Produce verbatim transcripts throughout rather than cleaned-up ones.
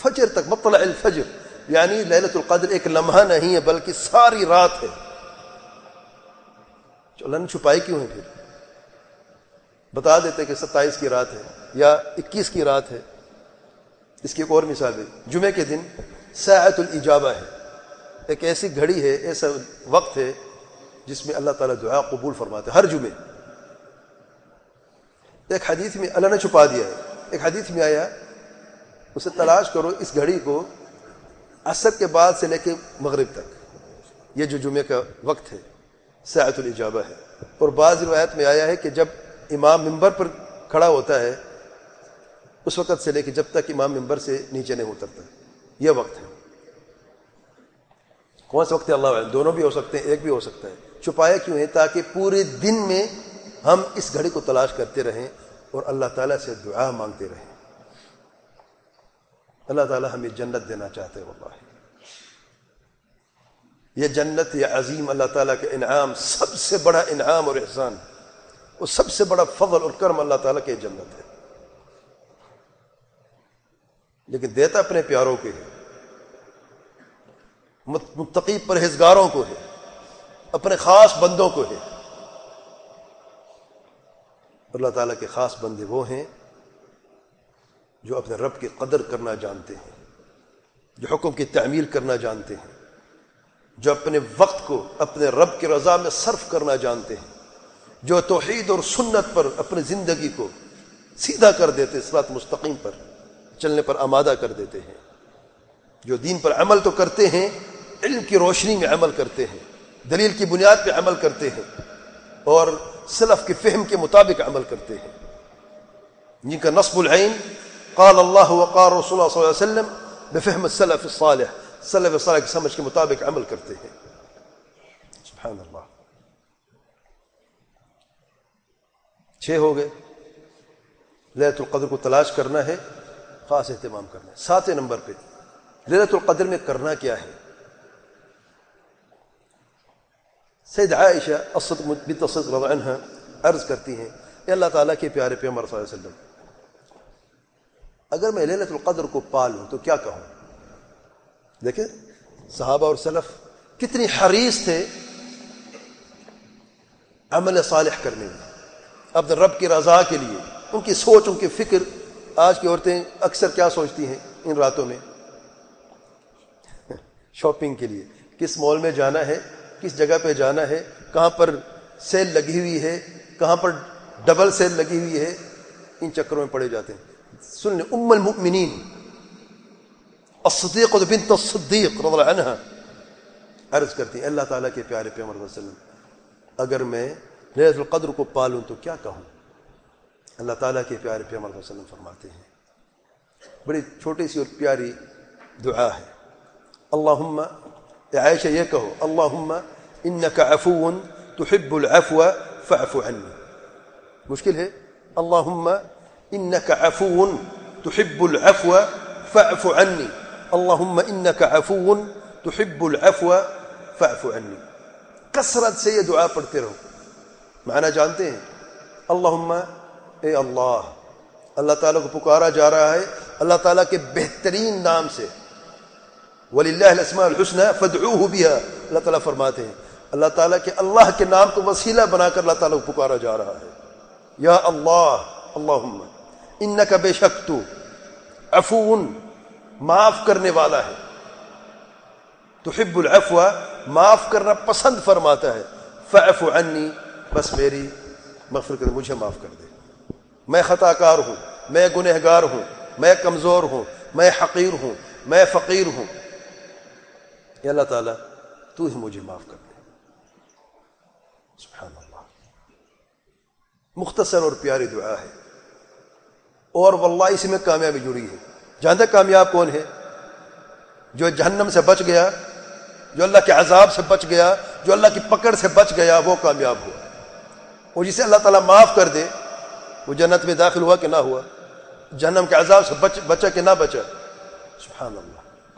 فجر تک، مطلع الفجر، یعنی لیلۃ القدر ایک لمحہ نہیں ہے بلکہ ساری رات ہے. اللہ نے چھپائی کیوں ہے؟ پھر بتا دیتے کہ ستائیس کی رات ہے یا اکیس کی رات ہے. اس کی ایک اور مثال ہے، جمعے کے دن ساعۃ الاجابہ ہے، ایک ایسی گھڑی ہے، ایسا وقت ہے جس میں اللہ تعالیٰ دعا قبول فرماتے ہر جمعے. ایک حدیث میں اللہ نے چھپا دیا ہے، ایک حدیث میں آیا اسے تلاش کرو اس گھڑی کو عصر کے بعد سے لے کے مغرب تک، یہ جو جمعے کا وقت ہے ساعۃ الاجابہ ہے. اور بعض روایت میں آیا ہے کہ جب امام ممبر پر کھڑا ہوتا ہے اس وقت سے لے کے جب تک امام ممبر سے نیچے نہیں اترتا، یہ وقت ہے. کون سا وقت ہے اللہ عالم، دونوں بھی ہو سکتے ہیں، ایک بھی ہو سکتا ہے. چھپایا کیوں ہے؟ تاکہ پورے دن میں ہم اس گھڑی کو تلاش کرتے رہیں اور اللہ تعالیٰ سے دعا مانگتے رہیں. اللہ تعالیٰ ہمیں جنت دینا چاہتے ہیں. واللہ یہ جنت، یہ عظیم اللہ تعالیٰ کا انعام، سب سے بڑا انعام اور احسان اور سب سے بڑا فضل اور کرم اللہ تعالیٰ کی جنت ہے. لیکن دیتا اپنے پیاروں کے ہے، متقی پرہیزگاروں کو ہے، اپنے خاص بندوں کو ہے. اللہ تعالیٰ کے خاص بندے وہ ہیں جو اپنے رب کی قدر کرنا جانتے ہیں، جو حکم کی تعمیل کرنا جانتے ہیں، جو اپنے وقت کو اپنے رب کی رضا میں صرف کرنا جانتے ہیں، جو توحید اور سنت پر اپنی زندگی کو سیدھا کر دیتے، صراط مستقیم پر چلنے پر آمادہ کر دیتے ہیں، جو دین پر عمل تو کرتے ہیں، علم کی روشنی میں عمل کرتے ہیں، دلیل کی بنیاد پہ عمل کرتے ہیں اور سلف کے فہم کے مطابق عمل کرتے ہیں، جن کا نصب العین قال اللہ وقال رسول اللہ صلی اللہ علیہ وسلم بفہم السلف الصالح، سلف صالح کی سمجھ کے مطابق عمل کرتے ہیں. سبحان اللہ. چھ ہو گئے. لیلۃ القدر کو تلاش کرنا ہے، خاص اہتمام کرنا ہے. ساتویں نمبر پہ لیلۃ القدر میں کرنا کیا ہے؟ سید عائشہ الصدیقہ بنت الصدیق رضی اللہ عنہا عرض کرتی ہیں، اے اللہ تعالیٰ کے پیارے پیغمبر صلی اللہ علیہ وسلم، اگر میں لیلۃ القدر کو پا لوں تو کیا کہوں؟ دیکھیں صحابہ اور سلف کتنی حریص تھے عمل صالح کرنے میں، اپنے رب کی رضا کے لیے. ان کی سوچ، ان کی فکر. آج کی عورتیں اکثر کیا سوچتی ہیں ان راتوں میں؟ شاپنگ کے لیے کس مال میں جانا ہے، کس جگہ پہ جانا ہے، کہاں پر سیل لگی ہوئی ہے، کہاں پر ڈبل سیل لگی ہوئی ہے، ان چکروں میں پڑے جاتے ہیں. سن لیں، ام المؤمنین الصدیقہ بنت الصدیق رضی اللہ عنہا عرض کرتی ہیں، اللہ تعالیٰ کے پیارے پیغمبر صلی اللہ علیہ وسلم، اگر میں لیلۃ القدر کو پالوں تو کیا کہوں؟ اللہ تعالیٰ کے پیارے پیغمبر صلی اللہ علیہ وسلم فرماتے ہیں، بڑی چھوٹی سی اور پیاری دعا ہے. اللہم، اے عائشہ یہ کہو، اللہم انک عفو تحب العفو فاعف عنی. مشکل ہے، اللہم انک عفو تحب العفو فاعف عنی، اللہم انک عفو تحب العفو فاعف عنی. کثرت سے یہ دعا پڑھتے رہو. معنی جانتے ہیں؟ اللہم، اے اللہ، اللہ تعالیٰ کو پکارا جا رہا ہے اللہ تعالیٰ کے بہترین نام سے. وَلِلَّهِ الْأَسْمَاءُ الْحُسْنَى فَادْعُوهُ بِهَا. اللہ تعالیٰ فرماتے ہیں اللہ تعالیٰ کے اللہ کے نام کو وسیلہ بنا کر اللہ تعالیٰ کو پکارا جا رہا ہے. یا اللہ، اللہم انک، بے شک تو، عفو، معاف کرنے والا ہے، تحب العفو، معاف کرنا پسند فرماتا ہے، فاعف عنی، بس میری مغفرت کر، مجھے معاف کر دے. میں خطا کار ہوں، میں گنہگار ہوں، میں کمزور ہوں، میں حقیر ہوں، میں فقیر ہوں. اے اللہ تعالیٰ تو ہی مجھے معاف کر دے. سبحان اللہ. مختصر اور پیاری دعا ہے، اور واللہ اسی میں کامیابی جڑی ہے. جانتے کامیاب کون ہے؟ جو جہنم سے بچ گیا، جو اللہ کے عذاب سے بچ گیا، جو اللہ کی پکڑ سے بچ گیا، وہ کامیاب ہوا. اور جسے اللہ تعالیٰ معاف کر دے وہ جنت میں داخل ہوا کہ نہ ہوا، جہنم کے عذاب سے بچ بچا کہ نہ بچا. سبحان اللہ.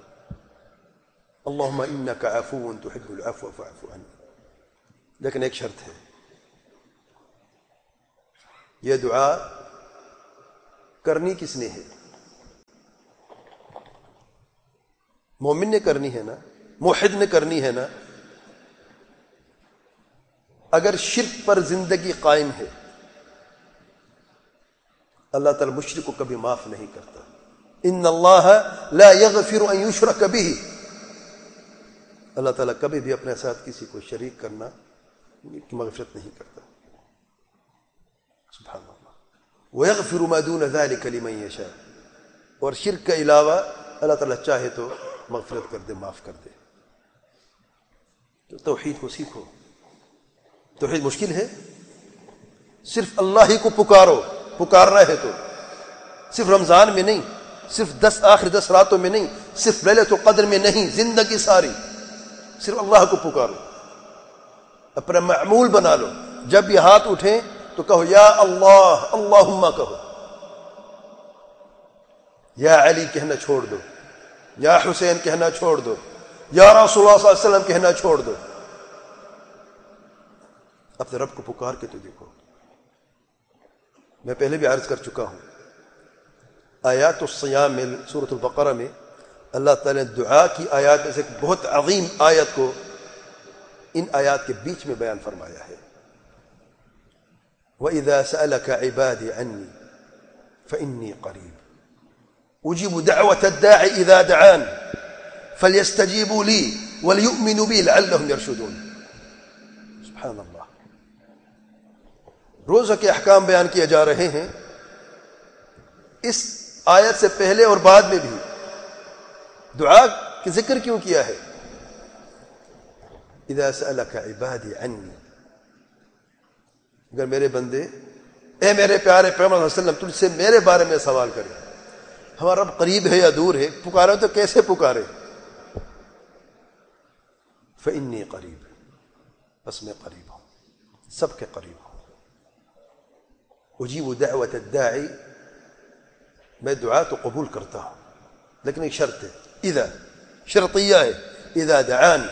اللہم انک عفو تحب العفو فاعف عنی. لیکن ایک شرط ہے، یہ دعا کرنی کس نے ہے؟ مومن نے کرنی ہے نا، موحد نے کرنی ہے نا. اگر شرک پر زندگی قائم ہے اللہ تعالی مشرک کو کبھی معاف نہیں کرتا. ان اللہ لا یغفر ان یشرک بہ، اللہ تعالیٰ کبھی بھی اپنے ساتھ کسی کو شریک کرنا کی مغفرت نہیں کرتا. سبحان اللہ. وَيَغْفِرُ مَا دُونَ ذَلِكَ لِمَن يَشَاءُ، اور شرک کے علاوہ اللہ تعالیٰ چاہے تو مغفرت کر دے، معاف کر دے. تو توحید کو سیکھو. توحید مشکل ہے، صرف اللہ ہی کو پکارو. پکارنا ہے تو صرف رمضان میں نہیں، صرف دس آخر دس راتوں میں نہیں، صرف لیلۃ القدر میں نہیں، زندگی ساری صرف اللہ کو پکارو. اپنا معمول بنا لو. جب یہ ہاتھ اٹھیں تو کہو یا اللہ اللہم کہو. یا علی کہنا چھوڑ دو، یا حسین کہنا چھوڑ دو، یا رسول اللہ صلی اللہ علیہ وسلم کہنا چھوڑ دو. اپنے رب کو پکار کے تو دیکھو. میں پہلے بھی عرض کر چکا ہوں، آیات الصیام میں سورۃ البقرہ میں اللہ تعالی نے دعا کی آیات میں سے ایک بہت عظیم آیت کو ان آیات کے بیچ میں بیان فرمایا ہے. وَإِذَا سَأَلَكَ عِبَادِي عَنِّي فَإِنِّي قَرِيبٌ أُجِيبُ دَعْوَةَ الدَّاعِ إِذَا دَعَانِ فَلْيَسْتَجِيبُوا لِي وَلْيُؤْمِنُوا بِي لَعَلَّهُمْ يَرْشُدُونَ. سبحان اللہ. روزہ کے احکام بیان کیے جا رہے ہیں. اس آیت سے پہلے اور بعد میں بھی دعا کی ذکر کیوں کیا ہے؟ اذا سألك عبادی عنی، اگر میرے بندے اے میرے پیارے پیغمبر صلی اللہ علیہ وسلم تجھ سے میرے بارے میں سوال کرے، ہمارا رب قریب ہے یا دور ہے، پکارے تو کیسے پکارے؟ فإنی قریب، بس میں قریب ہوں، سب کے قریب ہوں. اجیب دعوت الداعی، میں دعا تو قبول کرتا ہوں لیکن ایک شرط ہے، اذا شرطیہ ہے، اذا دعانی،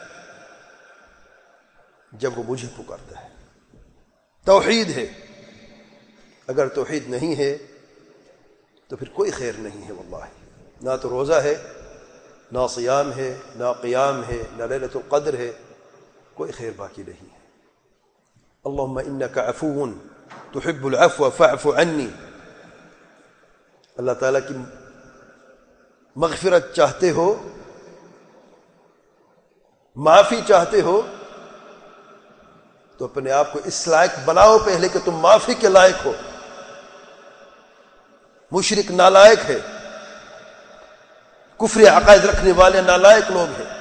جب وہ مجھے پکارتا ہے. توحید ہے. اگر توحید نہیں ہے تو پھر کوئی خیر نہیں ہے واللہ. نہ تو روزہ ہے، نہ صیام ہے، نہ قیام ہے، نہ لیلۃ القدر ہے، کوئی خیر باقی نہیں ہے. اللہم انک عفو تحب العفو فاعف عنی. اللہ تعالیٰ کی مغفرت چاہتے ہو، معافی چاہتے ہو تو اپنے آپ کو اس لائق بناؤ پہلے کہ تم معافی کے لائق ہو. مشرک نالائق ہے، کفر عقائد رکھنے والے نالائق لوگ ہیں،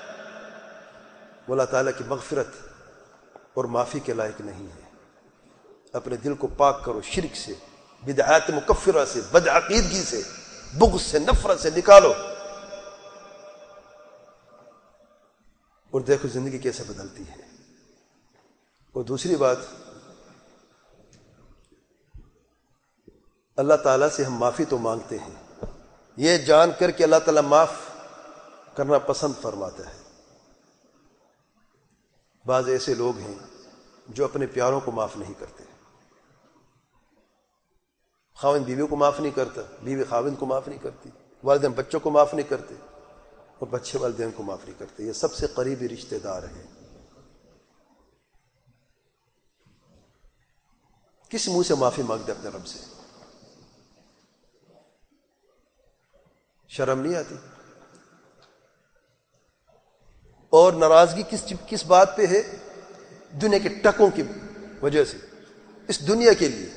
وہ اللہ تعالیٰ کی مغفرت اور معافی کے لائق نہیں ہے. اپنے دل کو پاک کرو شرک سے، بدعات مکفرہ سے، بدعقیدگی سے، بغض سے، نفرت سے نکالو، اور دیکھو زندگی کیسے بدلتی ہے. اور دوسری بات، اللہ تعالیٰ سے ہم معافی تو مانگتے ہیں یہ جان کر کہ اللہ تعالیٰ معاف کرنا پسند فرماتا ہے. بعض ایسے لوگ ہیں جو اپنے پیاروں کو معاف نہیں کرتے. خاوند بیوی کو معاف نہیں کرتا، بیوی خاوند کو معاف نہیں کرتی، والدین بچوں کو معاف نہیں کرتے، اور بچے والدین کو معاف نہیں کرتے. یہ سب سے قریبی رشتہ دار ہیں. کس منہ سے معافی مانگتے اپنے رب سے؟ شرم نہیں آتی؟ اور ناراضگی کس کس بات پہ ہے؟ دنیا کے ٹکوں کی وجہ سے. اس دنیا کے لیے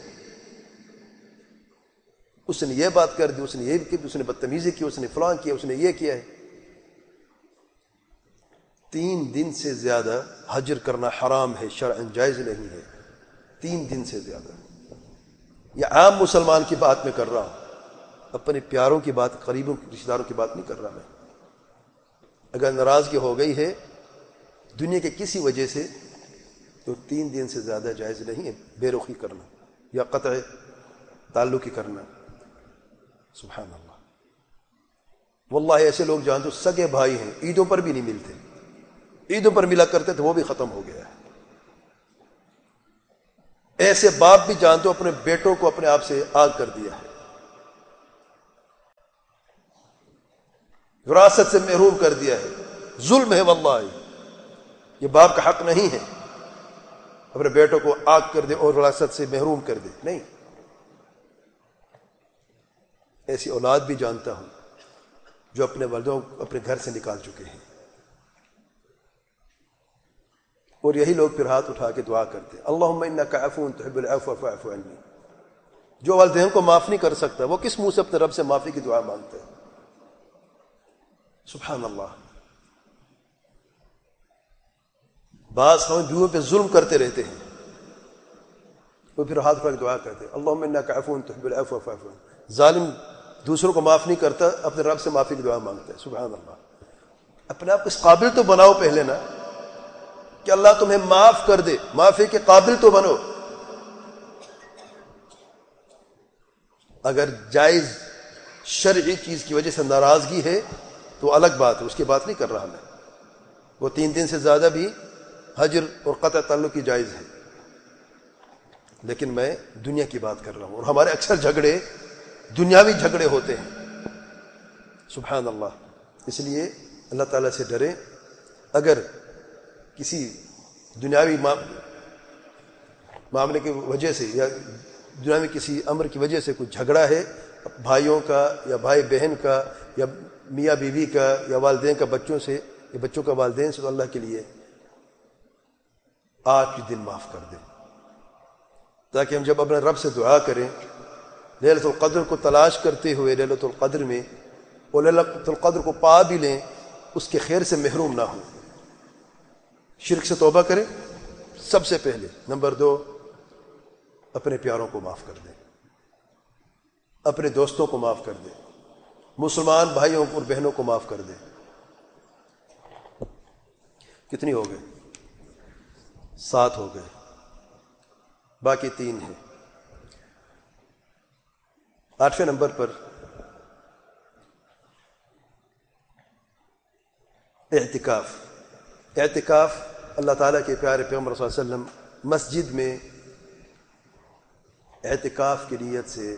اس نے یہ بات کر دی، اس نے یہ کی، اس نے بدتمیزی کی، اس نے فلاں کیا، اس نے یہ کیا ہے. تین دن سے زیادہ حجر کرنا حرام ہے، شرعاً جائز نہیں ہے. تین دن سے زیادہ. یہ عام مسلمان کی بات میں کر رہا ہوں، اپنے پیاروں کی بات، قریبوں رشتہ داروں کی بات نہیں کر رہا میں. اگر ناراضگی ہو گئی ہے دنیا کے کسی وجہ سے تو تین دن سے زیادہ جائز نہیں ہے بے رخی کرنا یا قطع تعلقی کرنا. سبحان اللہ. واللہ ایسے لوگ جانتے سگے بھائی ہیں، عیدوں پر بھی نہیں ملتے، عیدوں پر ملا کرتے تھے وہ بھی ختم ہو گیا ہے. ایسے باپ بھی جانتے اپنے بیٹوں کو اپنے آپ سے آگ کر دیا ہے. وراثت سے محروم کر دیا ہے. ظلم ہے واللہ، یہ باپ کا حق نہیں ہے اپنے بیٹوں کو آگ کر دے اور وراثت سے محروم کر دے. نہیں، ایسی اولاد بھی جانتا ہوں جو اپنے والدوں کو اپنے گھر سے نکال چکے ہیں، اور یہی لوگ پھر ہاتھ اٹھا کے دعا کرتے ہیں اللہم انک عفو تحب العفو فاعف عنی. جو والدین کو معاف نہیں کر سکتا وہ کس منہ سے اپنے رب سے معافی کی دعا مانگتا ہے؟ سبحان اللہ. بعض ہم بیویوں پہ ظلم کرتے رہتے ہیں، وہ پھر ہاتھ اٹھا کے دعا کرتے ہیں اللہم انک عفو تحب العفو فاعف عنی. ظالم دوسروں کو معاف نہیں کرتا، اپنے رب سے معافی کی دعا مانگتا ہے. سبحان اللہ. اپنے آپ کو اس قابل تو بناؤ پہلے نا کہ اللہ تمہیں معاف کر دے، معافی کے قابل تو بنو. اگر جائز شرعی چیز کی وجہ سے ناراضگی ہے تو الگ بات ہے، اس کی بات نہیں کر رہا میں. وہ تین دن سے زیادہ بھی حجر اور قطع تعلق کی جائز ہے، لیکن میں دنیا کی بات کر رہا ہوں. اور ہمارے اکثر جھگڑے دنیاوی جھگڑے ہوتے ہیں. سبحان اللہ. اس لیے اللہ تعالیٰ سے ڈریں. اگر کسی دنیاوی معاملے کی وجہ سے یا دنیاوی کسی امر کی وجہ سے کوئی جھگڑا ہے، بھائیوں کا یا بھائی بہن کا یا میاں بیوی کا یا والدین کا بچوں سے یا بچوں کا والدین سے، تو اللہ کے لیے آج کے دن معاف کر دیں، تاکہ ہم جب اپنے رب سے دعا کریں لیلۃ القدر کو تلاش کرتے ہوئے لیلۃ القدر میں، اور لیلۃ القدر کو پا بھی لیں، اس کے خیر سے محروم نہ ہوں. شرک سے توبہ کریں سب سے پہلے. نمبر دو، اپنے پیاروں کو معاف کر دیں، اپنے دوستوں کو معاف کر دیں، مسلمان بھائیوں اور بہنوں کو معاف کر دیں. کتنی ہو گئے؟ سات ہو گئے، باقی تین ہیں. آٹھویں نمبر پر اعتکاف. اعتکاف اللہ تعالیٰ کے پیارے پیغمبر صلی اللہ علیہ وسلم مسجد میں اعتکاف کی نیت سے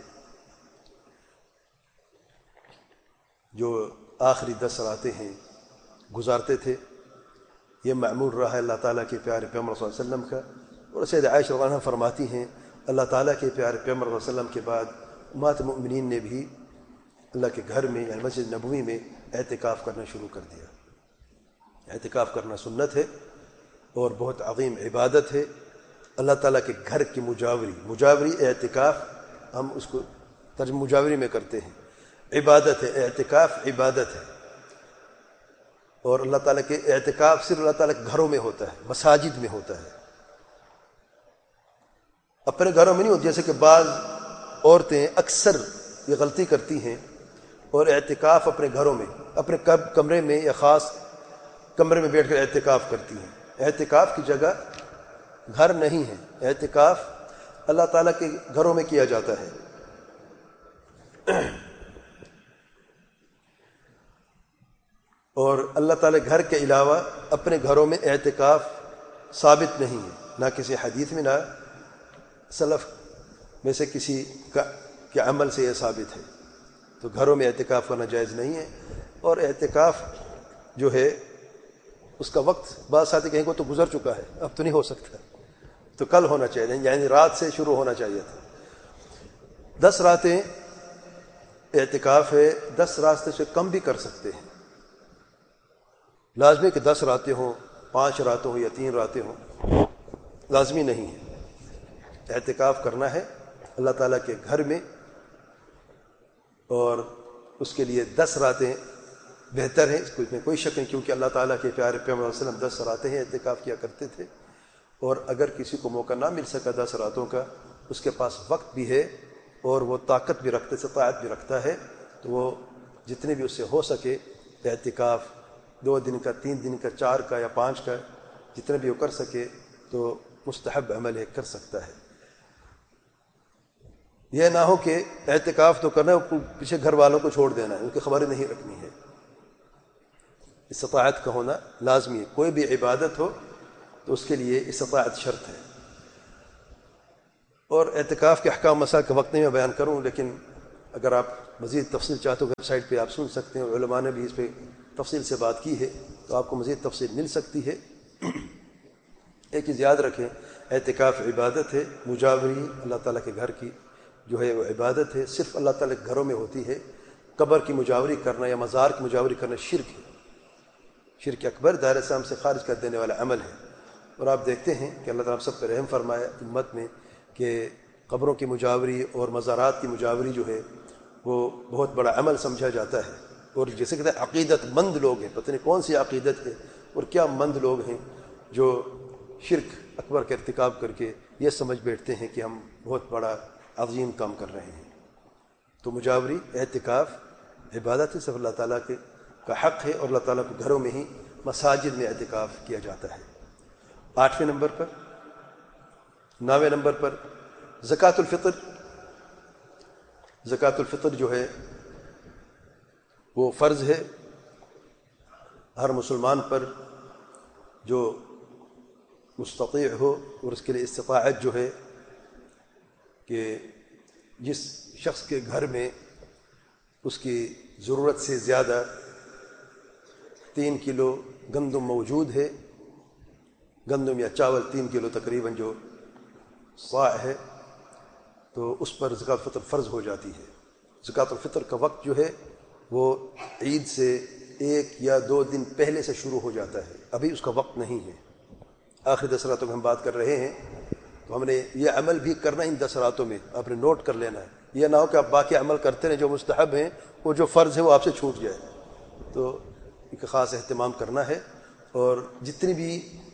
جو آخری دس راتیں ہیں گزارتے تھے. یہ معمول رہا ہے اللہ تعالیٰ کے پیارے پیغمبر صلی اللہ علیہ وسلم کا. اور سید عائشہ رضی اللہ عنہا فرماتی ہیں اللہ تعالیٰ کے پیارے پیغمبر صلی اللہ علیہ وسلم کے بعد امہات المؤمنین نے بھی اللہ کے گھر میں یعنی مسجد نبوی میں اعتکاف کرنا شروع کر دیا. اعتکاف کرنا سنت ہے اور بہت عظیم عبادت ہے. اللہ تعالیٰ کے گھر کی مجاوری مجاوری اعتکاف ہم اس کو ترجمہ مجاوری میں کرتے ہیں. عبادت ہے، اعتکاف عبادت ہے. اور اللہ تعالیٰ کے اعتکاف صرف اللہ تعالیٰ کے گھروں میں ہوتا ہے، مساجد میں ہوتا ہے، اپنے گھروں میں نہیں ہوتا. جیسے کہ بعض عورتیں اکثر یہ غلطی کرتی ہیں اور اعتکاف اپنے گھروں میں اپنے کمرے میں یا خاص کمرے میں بیٹھ کر اعتکاف کرتی ہیں. اعتکاف کی جگہ گھر نہیں ہے، اعتکاف اللہ تعالیٰ کے گھروں میں کیا جاتا ہے. اور اللہ تعالیٰ گھر کے علاوہ اپنے گھروں میں اعتکاف ثابت نہیں ہے، نہ کسی حدیث میں نہ سلف میں سے کسی کا کے عمل سے یہ ثابت ہے. تو گھروں میں اعتکاف کرنا جائز نہیں ہے. اور اعتکاف جو ہے اس کا وقت بعض ساتھی کہیں کو تو گزر چکا ہے، اب تو نہیں ہو سکتا، تو کل ہونا چاہیے، یعنی رات سے شروع ہونا چاہیے تھا. دس راتیں اعتکاف ہے، دس راتیں سے کم بھی کر سکتے ہیں. لازمی کہ دس راتیں ہوں، پانچ راتیں ہوں یا تین راتیں ہوں، لازمی نہیں ہے. اعتکاف کرنا ہے اللہ تعالیٰ کے گھر میں، اور اس کے لیے دس راتیں بہتر ہیں، اس میں کوئی شک نہیں، کیونکہ اللہ تعالیٰ کے پیارے پیغمبر صلی اللہ علیہ وسلم دس راتیں ہیں اعتکاف کیا کرتے تھے. اور اگر کسی کو موقع نہ مل سکا دس راتوں کا، اس کے پاس وقت بھی ہے اور وہ طاقت بھی رکھتے استطاعت بھی رکھتا ہے، تو وہ جتنے بھی اس سے ہو سکے اعتکاف دو دن کا، تین دن کا، چار کا یا پانچ کا، جتنے بھی وہ کر سکے تو مستحب عمل ہے، کر سکتا ہے. یہ نہ ہو کہ اعتکاف تو کرنا ہے، پیچھے گھر والوں کو چھوڑ دینا ہے، ان کی خبریں نہیں رکھنی ہے. استطاعت کا ہونا لازمی ہے. کوئی بھی عبادت ہو تو اس کے لیے استطاعت شرط ہے. اور اعتکاف کے احکام مسائل کا وقت نہیں میں بیان کروں، لیکن اگر آپ مزید تفصیل چاہتے ہو ویب سائٹ پہ آپ سن سکتے ہیں، علماء نے بھی اس پہ تفصیل سے بات کی ہے، تو آپ کو مزید تفصیل مل سکتی ہے۔ ایک چیز یاد رکھیں، اعتکاف عبادت ہے، مجاوری اللہ تعالیٰ کے گھر کی جو ہے وہ عبادت ہے، صرف اللہ تعالیٰ کے گھروں میں ہوتی ہے۔ قبر کی مجاوری کرنا یا مزار کی مجاوری کرنا شرک ہے، شرک اکبر، دائرہ اسلام سے خارج کر دینے والا عمل ہے۔ اور آپ دیکھتے ہیں کہ اللہ تعالیٰ سب پہ رحم فرمایا امت میں کہ قبروں کی مجاوری اور مزارات کی مجاوری جو ہے وہ بہت بڑا عمل سمجھا جاتا ہے، اور جیسے کہتے ہیں عقیدت مند لوگ ہیں، پتہ نہیں کون سی عقیدت ہے اور کیا مند لوگ ہیں جو شرک اکبر کا ارتکاب کر کے یہ سمجھ بیٹھتے ہیں کہ ہم بہت بڑا عظیم کام کر رہے ہیں۔ تو مجاوری اعتکاف عبادت ہے، صرف اللہ تعالیٰ کے کا حق ہے، اور اللہ تعالیٰ کو گھروں میں ہی مساجد میں اعتکاف کیا جاتا ہے۔ آٹھویں نمبر پر نویں نمبر پر زکوٰۃ الفطر۔ زکوٰۃ الفطر جو ہے وہ فرض ہے ہر مسلمان پر جو مستطیع ہو، اور اس کے لیے استطاعت جو ہے کہ جس شخص کے گھر میں اس کی ضرورت سے زیادہ تین کلو گندم موجود ہے، گندم یا چاول تین کلو تقریباً جو صاع ہے، تو اس پر زکوٰۃ الفطر فرض ہو جاتی ہے۔ زکوٰۃ الفطر کا وقت جو ہے وہ عید سے ایک یا دو دن پہلے سے شروع ہو جاتا ہے، ابھی اس کا وقت نہیں ہے۔ آخری دس راتوں میں ہم بات کر رہے ہیں، تو ہم نے یہ عمل بھی کرنا ان دس راتوں میں، آپ نے نوٹ کر لینا ہے، یہ نہ ہو کہ آپ باقی عمل کرتے رہیں جو مستحب ہیں، وہ جو فرض ہے وہ آپ سے چھوٹ جائے۔ تو ایک خاص اہتمام کرنا ہے، اور جتنی بھی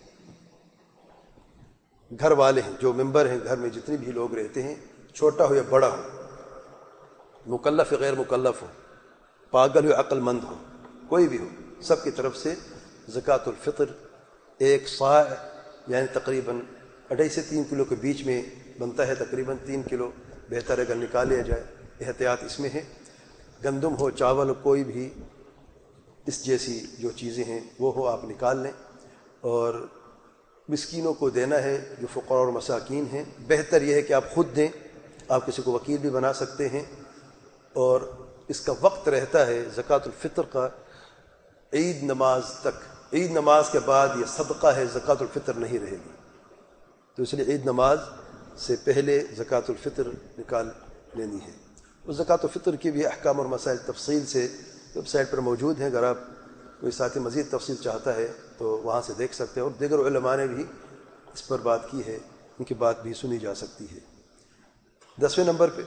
گھر والے ہیں، جو ممبر ہیں گھر میں، جتنے بھی لوگ رہتے ہیں، چھوٹا ہو یا بڑا ہو، مکلف یا غیر مکلف ہو، پاگل ہو یا عقل مند ہو، کوئی بھی ہو، سب کی طرف سے زکوٰۃ الفطر ایک صاع یعنی تقریباً اڑھائی سے تین کلو کے بیچ میں بنتا ہے، تقریباً تین کلو بہتر اگر نکال لیا جائے، احتیاط اس میں ہے۔ گندم ہو، چاول ہو، کوئی بھی اس جیسی جو چیزیں ہیں وہ ہو، آپ نکال لیں، اور مسکینوں کو دینا ہے جو فقراء اور مساکین ہیں۔ بہتر یہ ہے کہ آپ خود دیں، آپ کسی کو وکیل بھی بنا سکتے ہیں، اور اس کا وقت رہتا ہے زکوٰۃ الفطر کا عید نماز تک۔ عید نماز کے بعد یہ صدقہ ہے، زکوٰۃ الفطر نہیں رہے گی، تو اس لیے عید نماز سے پہلے زکوٰۃ الفطر نکال لینی ہے۔ اس زکوٰۃ الفطر کی بھی احکام اور مسائل تفصیل سے ویب سائٹ پر موجود ہیں، اگر آپ کوئی ساتھی مزید تفصیل چاہتا ہے تو وہاں سے دیکھ سکتے ہیں، اور دیگر علماء نے بھی اس پر بات کی ہے، ان کی بات بھی سنی جا سکتی ہے۔ دسویں نمبر پہ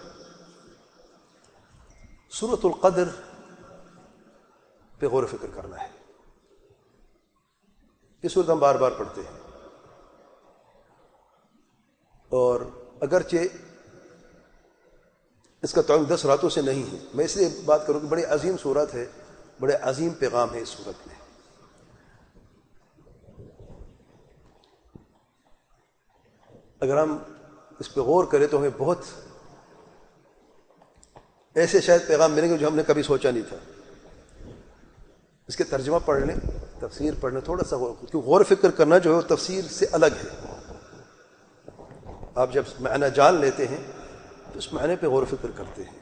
سورۃ القدر پہ غور و فکر کرنا ہے۔ یہ سورت ہم بار بار پڑھتے ہیں، اور اگرچہ اس کا تعلق دس راتوں سے نہیں ہے، میں اس لیے بات کروں کہ بڑی عظیم سورت ہے، بڑے عظیم پیغام ہے اس سورت میں۔ اگر ہم اس پہ غور کریں تو ہمیں بہت ایسے شاید پیغام ملیں گے جو ہم نے کبھی سوچا نہیں تھا۔ اس کے ترجمہ پڑھ لیں، تفسیر پڑھ لیں، تھوڑا سا غور، کیونکہ غور و فکر کرنا جو ہے وہ تفسیر سے الگ ہے۔ آپ جب معنی جان لیتے ہیں تو اس معنی پہ غور و فکر کرتے ہیں۔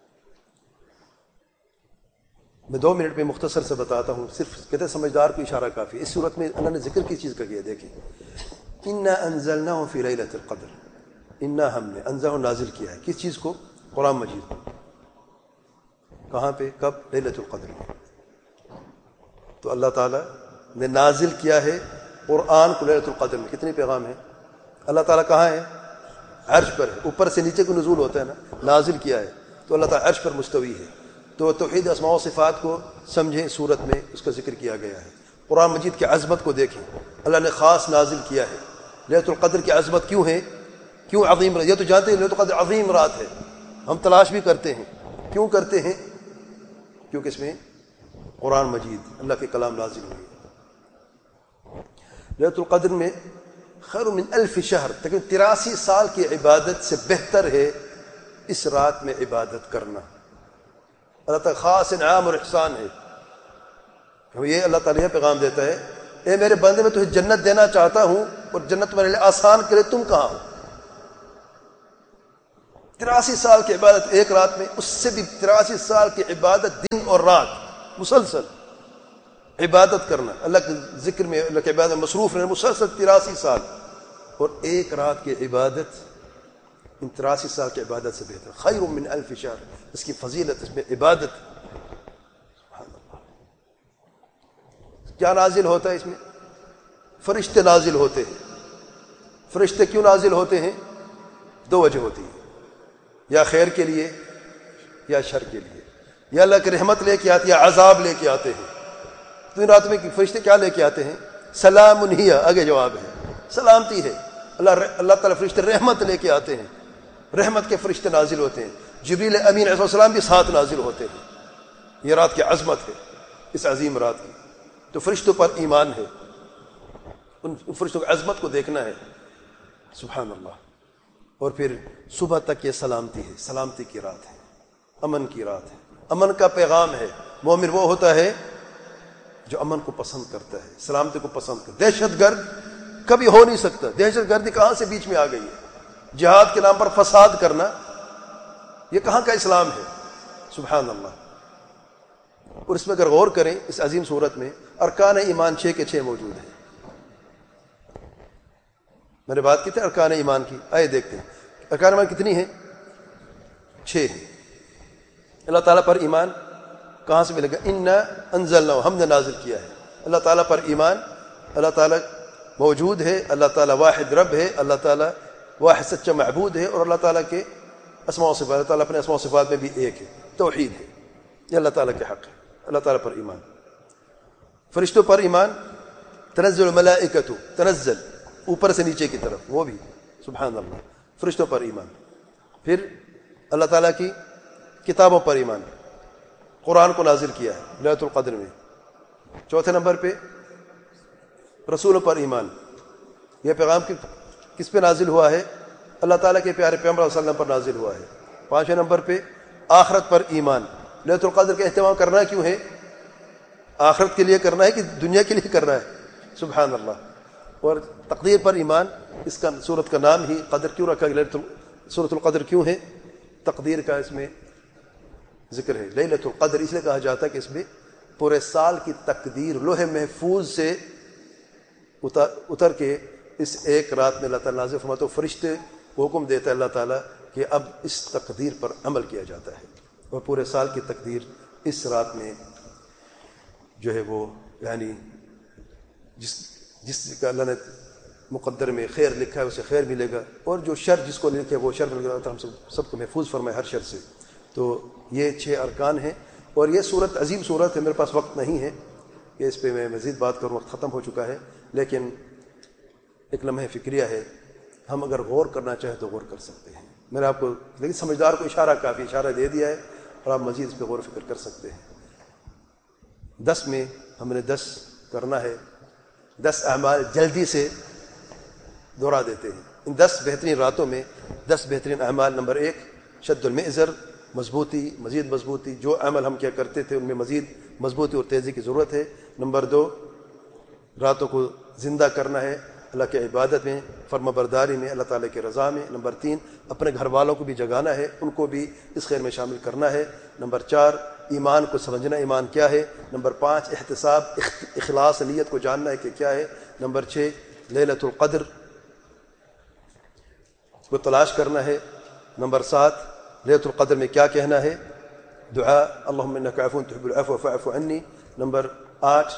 میں دو منٹ میں مختصر سے بتاتا ہوں، صرف کہتے ہیں سمجھدار کو اشارہ کافی ہے۔ اس صورت میں اللہ نے ذکر کس چیز کا کیا؟ دیکھیں، انا انزلناہ فی لیلۃ القدر، انا ہم نے انزلہ نازل کیا ہے، کس چیز کو؟ قرآن مجید۔ کہاں پہ؟ کب؟ لیلۃ القدر میں۔ تو اللہ تعالیٰ نے نازل کیا ہے قرآن کو لیلۃ القدر میں۔ کتنے پیغام ہیں؟ اللہ تعالیٰ کہاں ہے؟ عرش پر ہے، اوپر سے نیچے کو نزول ہوتا ہے نا، نازل کیا ہے، تو اللہ تعالیٰ عرش پر مستوی ہے۔ تو توحید اسماء و صفات کو سمجھیں، صورت میں اس کا ذکر کیا گیا ہے۔ قرآن مجید کی عظمت کو دیکھیں، اللہ نے خاص نازل کیا ہے۔ لیلۃ القدر کی عظمت کیوں ہے؟ کیوں عظیم رات؟ یہ تو جانتے ہیں لیلۃ القدر عظیم رات ہے، ہم تلاش بھی کرتے ہیں، کیوں کرتے ہیں؟ کیونکہ اس میں قرآن مجید اللہ کے کلام نازل ہوئی۔ لیلۃ القدر میں خیر من الف شہر، تقریباً تراسی سال کی عبادت سے بہتر ہے اس رات میں عبادت کرنا۔ اللہ تعالیٰ خاص انعام اور احسان ہے۔ یہ اللہ تعالیٰ یہ پیغام دیتا ہے، اے میرے بندے، میں تجھے جنت دینا چاہتا ہوں، اور جنت تمہارے لیے آسان کرے، تم کہاں ہو؟ تراسی سال کی عبادت ایک رات میں، اس سے بھی تراسی سال کی عبادت دن اور رات مسلسل عبادت کرنا، اللہ کے ذکر میں، اللہ کی عبادت میں مصروف رہنا مسلسل تراسی سال، اور ایک رات کی عبادت ان تراسی سال کی عبادت سے بہتر، خیر من الف شہر، اس کی فضیلت، اس میں عبادت. سبحان اللہ. کیا نازل ہوتا ہے اس میں؟ فرشتے نازل ہوتے ہیں. فرشتے کیوں نازل ہوتے ہیں؟ دو وجہ ہوتی ہے، یا خیر کے لیے یا شر کے لیے، یا اللہ کی رحمت لے کے آتے یا عذاب لے کے آتے ہیں. تو ان رات میں فرشتے کیا لے کے آتے ہیں؟ سلام ہی، آگے جواب ہے سلامتی ہے. اللہ اللہ تعالیٰ فرشتے رحمت لے کے آتے ہیں، رحمت کے فرشتے نازل ہوتے ہیں. جبریل امین علیہ السلام بھی ساتھ نازل ہوتے ہیں. یہ رات کی عظمت ہے، اس عظیم رات کی. تو فرشتوں پر ایمان ہے، ان فرشتوں کی عظمت کو دیکھنا ہے. سبحان اللہ. اور پھر صبح تک یہ سلامتی ہے، سلامتی کی رات ہے، امن کی رات ہے، امن کا پیغام ہے. مومن وہ ہوتا ہے جو امن کو پسند کرتا ہے، سلامتی کو پسند کرتا ہے. دہشت گرد کبھی ہو نہیں سکتا. دہشت گردی کہاں سے بیچ میں آ گئی ہے؟ جہاد کے نام پر فساد کرنا، یہ کہاں کا اسلام ہے؟ سبحان اللہ. اور اس میں اگر غور کریں اس عظیم صورت میں ارکان ایمان چھ کے چھ موجود ہیں. میں نے بات کی تھی ارکان ایمان کی، آئے دیکھتے ہیں ارکان ایمان کتنی ہیں؟ چھ ہیں. اللہ تعالیٰ پر ایمان کہاں سے ملے گا؟ انا انزلناہ، ہم نے نازل کیا ہے. اللہ تعالیٰ پر ایمان، اللہ تعالیٰ موجود ہے، اللہ تعالیٰ واحد رب ہے، اللہ تعالیٰ واحد سچا معبود ہے، اور اللہ تعالیٰ کے اسماء و صفات، اللہ تعالیٰ اپنے اسماء و صفات میں بھی ایک ہے، توحید ہے. یہ اللہ تعالیٰ کے حق ہے. اللہ تعالیٰ پر ایمان. فرشتوں پر ایمان، تنزل الملائکۃ، تنزل اوپر سے نیچے کی طرف، وہ بھی سبحان اللہ. فرشتوں پر ایمان. پھر اللہ تعالیٰ کی کتابوں پر ایمان، قرآن کو نازل کیا ہے لیلۃ القدر میں. چوتھے نمبر پہ رسولوں پر ایمان. یہ پیغام کس پہ نازل ہوا ہے؟ اللہ تعالیٰ کے پیارے پیغمبر صلی اللہ علیہ وسلم پر نازل ہوا ہے. پانچویں نمبر پہ آخرت پر ایمان. لیلۃ القدر کا اہتمام کرنا کیوں ہے؟ آخرت کے لیے کرنا ہے کہ دنیا کے لیے کرنا ہے؟ سبحان اللہ. اور تقدیر پر ایمان، اس کا سورت کا نام ہی قدر کیوں رکھا گیا؟ سورۃ القدر کیوں ہے؟ تقدیر کا اس میں ذکر ہے. لیلۃ القدر اس لیے کہا جاتا ہے کہ اس میں پورے سال کی تقدیر لوح محفوظ سے اتر اتر کے اس ایک رات میں اللہ تعالیٰ نازل فرماتا. تو فرشتے کو حکم دیتا ہے اللہ تعالیٰ کہ اب اس تقدیر پر عمل کیا جاتا ہے، اور پورے سال کی تقدیر اس رات میں جو ہے وہ یعنی جس جس کا اللہ نے مقدر میں خیر لکھا ہے اسے خیر ملے گا، اور جو شر جس کو لکھے وہ شر ملے گا. ہم سب سب کو محفوظ فرمائے ہر شر سے. تو یہ چھ ارکان ہیں، اور یہ صورت عظیم صورت ہے. میرے پاس وقت نہیں ہے کہ اس پہ میں مزید بات کروں، وقت ختم ہو چکا ہے. لیکن ایک لمحہ فکریہ ہے، ہم اگر غور کرنا چاہیں تو غور کر سکتے ہیں. میں نے آپ کو لیکن سمجھدار کو اشارہ کافی اشارہ دے دیا ہے، اور آپ مزید اس پہ غور و فکر کر سکتے ہیں. دس میں ہم نے دس کرنا ہے. دس اعمال جلدی سے دہرا دیتے ہیں. ان دس بہترین راتوں میں دس بہترین اعمال. نمبر ایک شد المئزر، مضبوطی، مزید مضبوطی. جو عمل ہم کیا کرتے تھے ان میں مزید مضبوطی اور تیزی کی ضرورت ہے. نمبر دو راتوں کو زندہ کرنا ہے اللہ کی عبادت میں، فرما برداری میں، اللہ تعالیٰ کی رضا میں. نمبر تین اپنے گھر والوں کو بھی جگانا ہے، ان کو بھی اس خیر میں شامل کرنا ہے. نمبر چار ایمان کو سمجھنا، ایمان کیا ہے. نمبر پانچ احتساب، اخلاص، نیت کو جاننا ہے کہ کیا ہے. نمبر چھ لیلۃ القدر کو تلاش کرنا ہے. نمبر سات لیلۃ القدر میں کیا کہنا ہے، دعا اللہم انک عفو تحب العفو فاعف عنی. نمبر آٹھ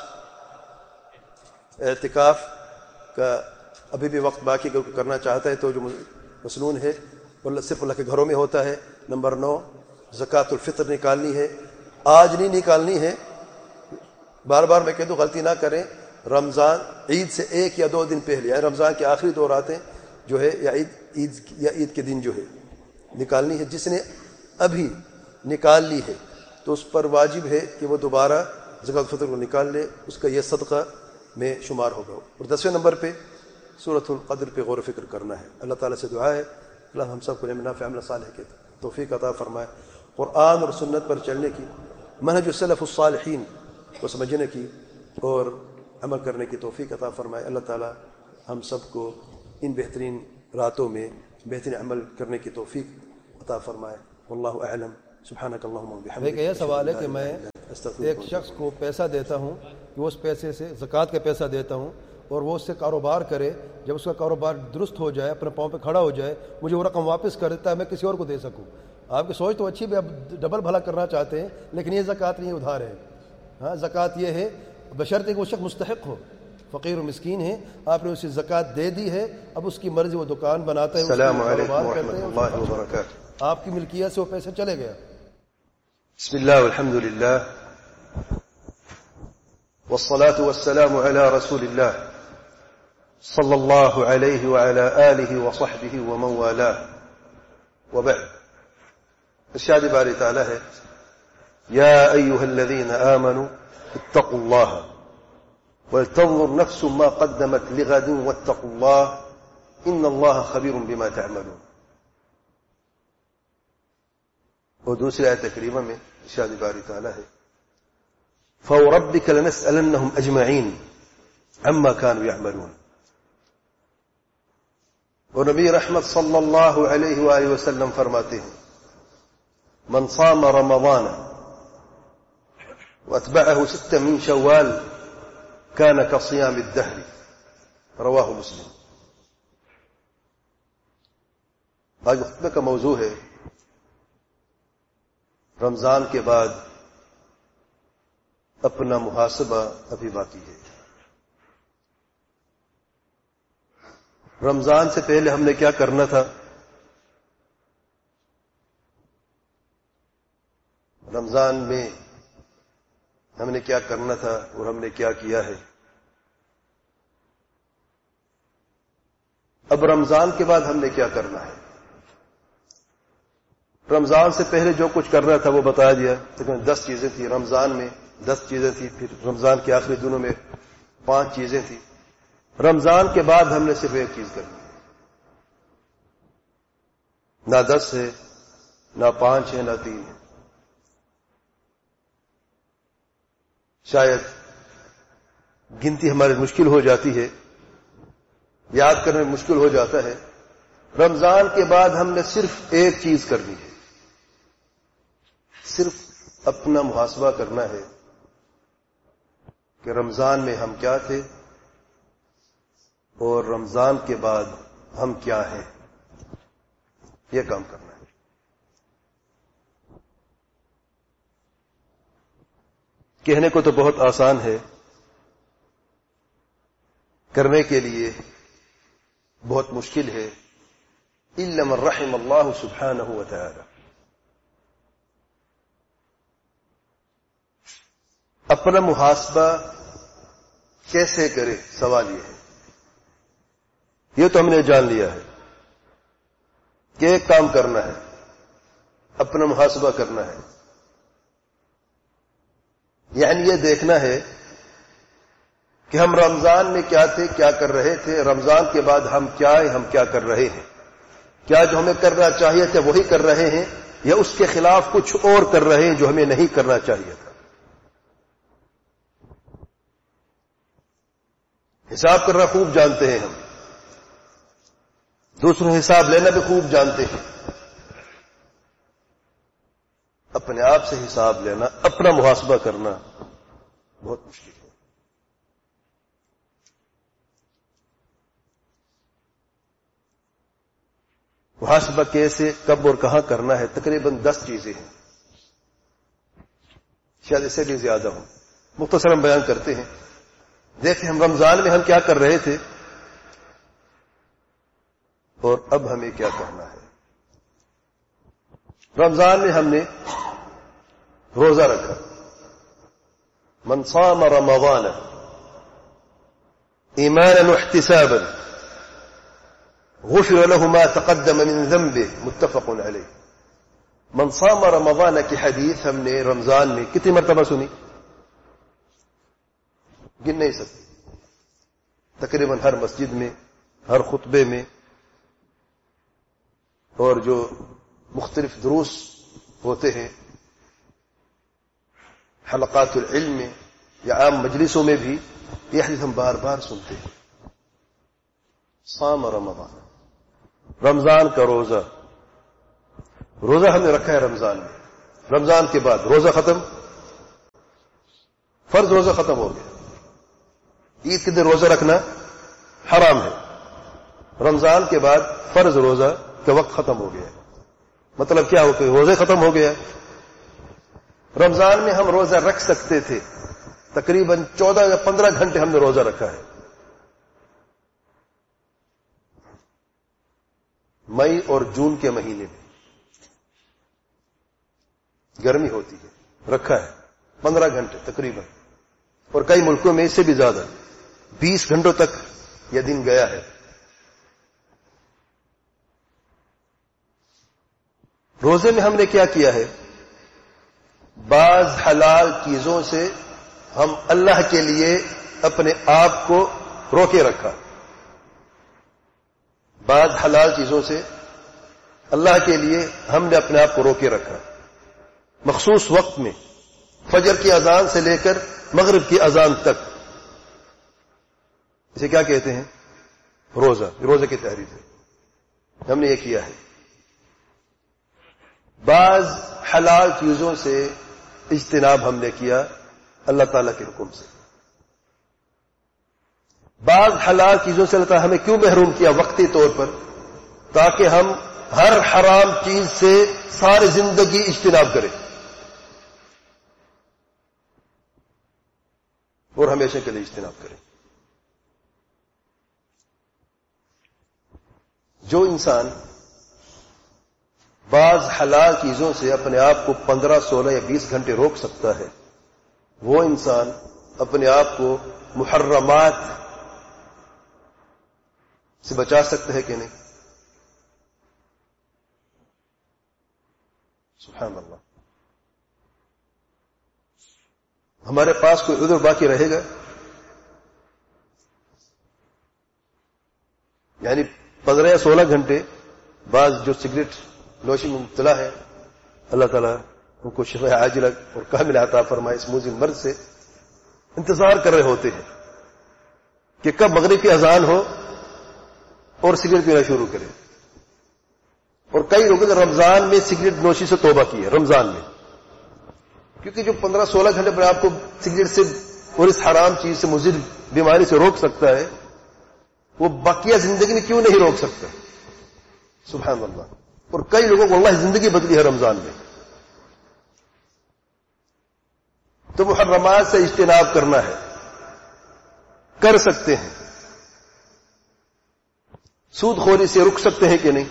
اعتکاف کا ابھی بھی وقت باقی کرنا چاہتا ہے تو جو مسنون ہے وہ صرف اللہ کے گھروں میں ہوتا ہے. نمبر نو زکوٰۃ الفطر نکالنی ہے. آج نہیں نکالنی ہے، بار بار میں کہہ دوں غلطی نہ کریں. رمضان عید سے ایک یا دو دن پہلے، یعنی رمضان کے آخری دو راتیں جو ہے یا عید عید یا عید کے دن جو ہے نکالنی ہے. جس نے ابھی نکال لی ہے تو اس پر واجب ہے کہ وہ دوبارہ زکوٰۃ الفطر کو نکال لے، اس کا یہ صدقہ میں شمار ہوگا. اور دسویں نمبر پہ سورۃ القدر پہ غور و فکر کرنا ہے. اللہ تعالیٰ سے دعا ہے اللہ ہم سب کو علم نافع عمل صالح کی توفیق عطا فرمائے. قرآن اور سنت پر چلنے کی، منہج السلف الصالحین کو سمجھنے کی اور عمل کرنے کی توفیق عطا فرمائے. اللہ تعالیٰ ہم سب کو ان بہترین راتوں میں بہترین عمل کرنے کی توفیق عطا فرمائے. واللہ اعلم. سبحانک اللہم وبحمدک. ایک یہ سوال ہے کہ میں ایک شخص کو پیسہ دیتا ہوں کہ وہ اس پیسے سے زکوٰۃ کا پیسہ دیتا ہوں اور وہ اس سے کاروبار کرے، جب اس کا کاروبار درست ہو جائے، اپنے پاؤں پہ کھڑا ہو جائے، مجھے وہ رقم واپس کر دیتا ہے، میں کسی اور کو دے سکوں. آپ کی سوچ تو اچھی بھی، آپ ڈبل بھلا کرنا چاہتے ہیں، لیکن یہ زکوٰۃ نہیں، ادھار ہے. ہاں زکوٰۃ یہ ہے بشرطے کہ وہ شخص مستحق ہو، فقیر و مسکین ہے، آپ نے اسے زکوٰۃ دے دی ہے، اب اس کی مرضی، وہ دکان بناتا ہے، السلام علیکم ورحمۃ اللہ وبرکاتہ. آپ کی ملکیت سے وہ پیسہ چلے گیا. بسم الله والحمد لله والصلاة والسلام على رسول الله صلى الله عليه وعلى آله وصحبه ومن والاه وبعد. ارشاد باری تعالی ہے يا أيها الذين آمنوا اتقوا الله ولتنظر نفس ما قدمت لغد واتقوا الله إن الله خبير بما تعملون. اور دوسری آیت کریمہ میں ارشاد باری تعالی ہے فوربك لنسألنهم أجمعين عما كانوا يعملون. اور نبی رحمت صلی اللہ علیہ وآلہ وسلم فرماتے ہیں من صام رمضان واتبعه ست من شوال كان كصيام الدهر. رواہ مسلم. آج خطبہ کا موضوع ہے رمضان کے بعد اپنا محاسبہ ابھی باقی ہے. رمضان سے پہلے ہم نے کیا کرنا تھا، رمضان میں ہم نے کیا کرنا تھا اور ہم نے کیا کیا ہے. اب رمضان کے بعد ہم نے کیا کرنا ہے. رمضان سے پہلے جو کچھ کرنا تھا وہ بتا دیا. تقریباً دس چیزیں تھیں رمضان میں، دس چیزیں تھیں، پھر رمضان کے آخری دنوں میں پانچ چیزیں تھیں. رمضان کے بعد ہم نے صرف ایک چیز کرنی ہے. نہ دس ہے، نہ پانچ ہے، نہ تین ہے. شاید گنتی ہماری مشکل ہو جاتی ہے، یاد کرنے میں مشکل ہو جاتا ہے. رمضان کے بعد ہم نے صرف ایک چیز کرنی ہے، صرف اپنا محاسبہ کرنا ہے کہ رمضان میں ہم کیا تھے اور رمضان کے بعد ہم کیا ہیں. یہ کام کرنا ہے. کہنے کو تو بہت آسان ہے، کرنے کے لیے بہت مشکل ہے. الا من رحم اللہ سبحانہ وتعالی. اپنا محاسبہ کیسے کرے، سوال یہ ہے. یہ تو ہم نے جان لیا ہے کہ ایک کام کرنا ہے، اپنا محاسبہ کرنا ہے. یعنی یہ دیکھنا ہے کہ ہم رمضان میں کیا تھے، کیا کر رہے تھے، رمضان کے بعد ہم کیا ہیں، ہم کیا کر رہے ہیں. کیا جو ہمیں کرنا چاہیے تھا وہی کر رہے ہیں، یا اس کے خلاف کچھ اور کر رہے ہیں جو ہمیں نہیں کرنا چاہیے تھا. حساب کرنا خوب جانتے ہیں ہم، دوسروں حساب لینا بھی خوب جانتے ہیں. اپنے آپ سے حساب لینا، اپنا محاسبہ کرنا بہت مشکل ہے. محاسبہ کیسے، کب اور کہاں کرنا ہے؟ تقریباً دس چیزیں ہیں، شاید اس سے بھی زیادہ ہوں. مختصراً بیان کرتے ہیں. دیکھیں ہم رمضان میں ہم کیا کر رہے تھے اور اب ہمیں کیا کرنا ہے. رمضان میں ہم نے روزہ رکھا. من صام رمضان ایمانا واحتسابا غفر له ما تقدم من ذنبه متفق علیہ. من صام رمضان کی حدیث ہم نے رمضان میں کتنی مرتبہ سنی؟ گن نہیں سکتے. تقریباً ہر مسجد میں، ہر خطبے میں، اور جو مختلف دروس ہوتے ہیں حلقات العلم میں یا عام مجلسوں میں بھی یہ حدیث ہم بار بار سنتے ہیں. صام رمضان، رمضان کا روزہ. روزہ ہم نے رکھا ہے رمضان میں، رمضان کے بعد روزہ ختم، فرض روزہ ختم ہو گیا، عید کے دن روزہ رکھنا حرام ہے، رمضان کے بعد فرض روزہ کا وقت ختم ہو گیا، مطلب کیا ہو کہ روزے ختم ہو گیا۔ رمضان میں ہم روزہ رکھ سکتے تھے، تقریباً چودہ یا پندرہ گھنٹے ہم نے روزہ رکھا ہے، مئی اور جون کے مہینے میں گرمی ہوتی ہے، رکھا ہے پندرہ گھنٹے تقریباً، اور کئی ملکوں میں اس سے بھی زیادہ، بیس گھنٹوں تک یہ دن گیا ہے۔ روزے میں ہم نے کیا کیا ہے؟ بعض حلال چیزوں سے ہم اللہ کے لیے اپنے آپ کو روکے رکھا، بعض حلال چیزوں سے اللہ کے لیے ہم نے اپنے آپ کو روکے رکھا، مخصوص وقت میں، فجر کی اذان سے لے کر مغرب کی اذان تک، اسے کیا کہتے ہیں؟ روزہ، روزے کی تحریر ہے، ہم نے یہ کیا ہے۔ بعض حلال چیزوں سے اجتناب ہم نے کیا اللہ تعالیٰ کے حکم سے، بعض حلال چیزوں سے اللہ تعالیٰ ہمیں کیوں محروم کیا؟ وقتی طور پر، تاکہ ہم ہر حرام چیز سے ساری زندگی اجتناب کریں اور ہمیشہ کے لیے اجتناب کریں۔ جو انسان بعض حلال چیزوں سے اپنے آپ کو پندرہ سولہ یا بیس گھنٹے روک سکتا ہے، وہ انسان اپنے آپ کو محرمات سے بچا سکتا ہے کہ نہیں؟ سبحان اللہ۔ ہمارے پاس کوئی عذر باقی رہے گا؟ یعنی پندرہ یا سولہ گھنٹے بعض جو سگریٹ نوشی میں مبتلا ہے، اللہ تعالیٰ ان کو شفا عاجلہ اور کامل عطا فرمائے، اس موذل مرض سے انتظار کر رہے ہوتے ہیں کہ کب مغرب کی اذان ہو اور سگریٹ پینا شروع کرے، اور کئی لوگوں نے رمضان میں سگریٹ نوشی سے توبہ کی ہے، رمضان میں، کیونکہ جو پندرہ سولہ گھنٹے پر آپ کو سگریٹ سے اور اس حرام چیز سے مضر بیماری سے روک سکتا ہے، وہ باقیہ زندگی میں کیوں نہیں روک سکتا؟ سبحان اللہ۔ اور کئی لوگوں کو اللہ زندگی بدلی ہے رمضان میں۔ تو محرمات سے اجتناب کرنا ہے، کر سکتے ہیں۔ سود خوری سے رک سکتے ہیں کہ نہیں؟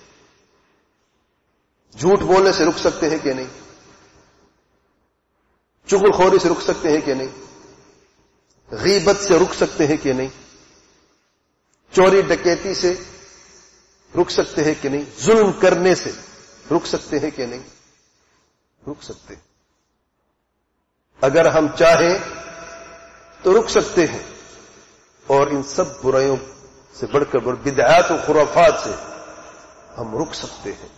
جھوٹ بولنے سے رک سکتے ہیں کہ نہیں؟ چغل خوری سے رک سکتے ہیں کہ نہیں؟ غیبت سے رک سکتے ہیں کہ نہیں؟ چوری ڈکیتی سے رک سکتے ہیں کہ نہیں؟ ظلم کرنے سے رک سکتے ہیں کہ نہیں؟ رک سکتے ہیں۔ اگر ہم چاہیں تو رک سکتے ہیں، اور ان سب برائیوں سے بڑھ کر بڑھ بدعات و خرافات سے ہم رک سکتے ہیں۔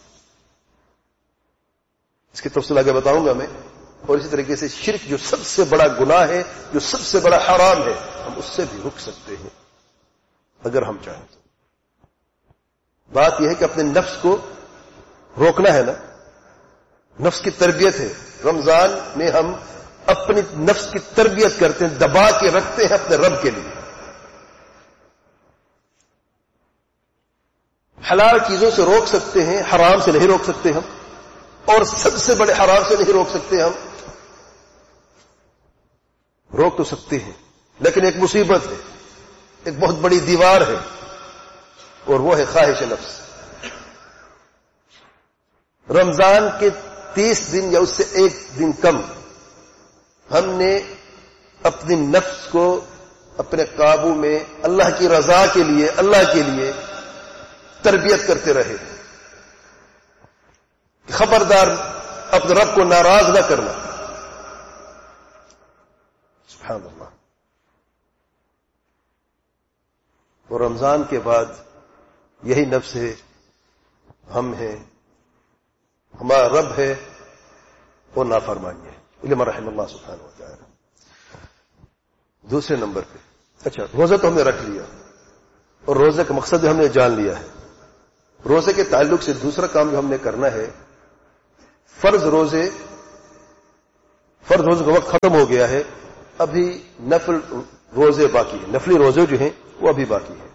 اس کی تفصیل آگے بتاؤں گا میں۔ اور اسی طریقے سے شرک جو سب سے بڑا گناہ ہے، جو سب سے بڑا حرام ہے، ہم اس سے بھی رک سکتے ہیں اگر ہم چاہیں تو۔ بات یہ ہے کہ اپنے نفس کو روکنا ہے نا، نفس کی تربیت ہے۔ رمضان میں ہم اپنی نفس کی تربیت کرتے ہیں، دبا کے رکھتے ہیں اپنے رب کے لیے۔ حلال چیزوں سے روک سکتے ہیں، حرام سے نہیں روک سکتے ہم، اور سب سے بڑے حرام سے نہیں روک سکتے ہم۔ روک تو سکتے ہیں، لیکن ایک مصیبت ہے، ایک بہت بڑی دیوار ہے، اور وہ ہے خواہش نفس۔ رمضان کے تیس دن یا اس سے ایک دن کم ہم نے اپنی نفس کو اپنے قابو میں اللہ کی رضا کے لیے، اللہ کے لیے تربیت کرتے رہے۔ خبردار اپنے رب کو ناراض نہ کرنا۔ سبحان اللہ۔ اور رمضان کے بعد یہی نفس ہے، ہم ہیں، ہمارا رب ہے، اور نافرمانی ہے۔ علم رحم اللہ سبحانہ وتعالی۔ دوسرے نمبر پہ، اچھا روزہ تو ہم نے رکھ لیا، اور روزے کا مقصد ہم نے جان لیا ہے۔ روزے کے تعلق سے دوسرا کام جو ہم نے کرنا ہے فرض روزے فرض روزے کا وقت ختم ہو گیا ہے، ابھی نفل روزے باقی ہیں، نفلی روزے جو ہیں وہ ابھی باقی ہیں.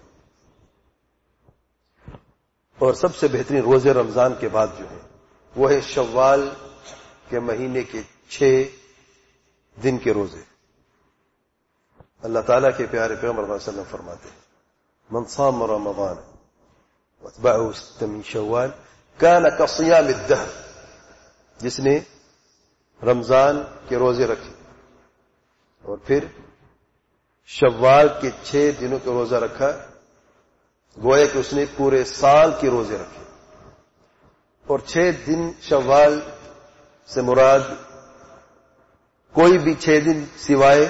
اور سب سے بہترین روزے رمضان کے بعد جو ہے وہ ہے شوال کے مہینے کے چھ دن کے روزے. اللہ تعالیٰ کے پیارے پیغمبر صلی اللہ علیہ وسلم فرماتے ہیں من صام رمضان واتبعه ستة من شوال كان كصيام الدهر، جس نے رمضان کے روزے رکھے اور پھر شوال کے چھ دنوں کا روزہ رکھا، گویا کہ اس نے پورے سال کے روزے رکھے. اور چھ دن شوال سے مراد کوئی بھی چھ دن سوائے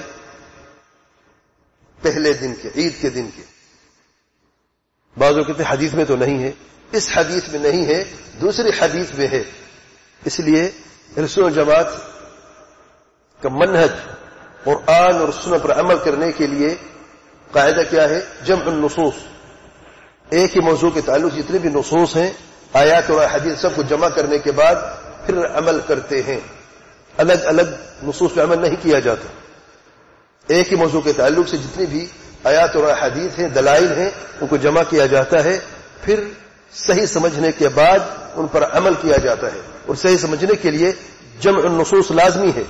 پہلے دن کے، عید کے دن کے. بعضوں کہتے ہیں حدیث میں تو نہیں ہے، اس حدیث میں نہیں ہے، دوسری حدیث میں ہے. اس لیے اہل سنت جماعت کا منہج قرآن اور سنت پر عمل کرنے کے لیے قاعدہ کیا ہے؟ جمع النصوص. ایک ہی موضوع کے تعلق جتنے بھی نصوص ہیں، آیات اور حدیث، سب کو جمع کرنے کے بعد پھر عمل کرتے ہیں. الگ الگ نصوص پہ عمل نہیں کیا جاتا. ایک ہی موضوع کے تعلق سے جتنی بھی آیات اور حدیث ہیں، دلائل ہیں، ان کو جمع کیا جاتا ہے، پھر صحیح سمجھنے کے بعد ان پر عمل کیا جاتا ہے. اور صحیح سمجھنے کے لیے جمع النصوص لازمی ہے.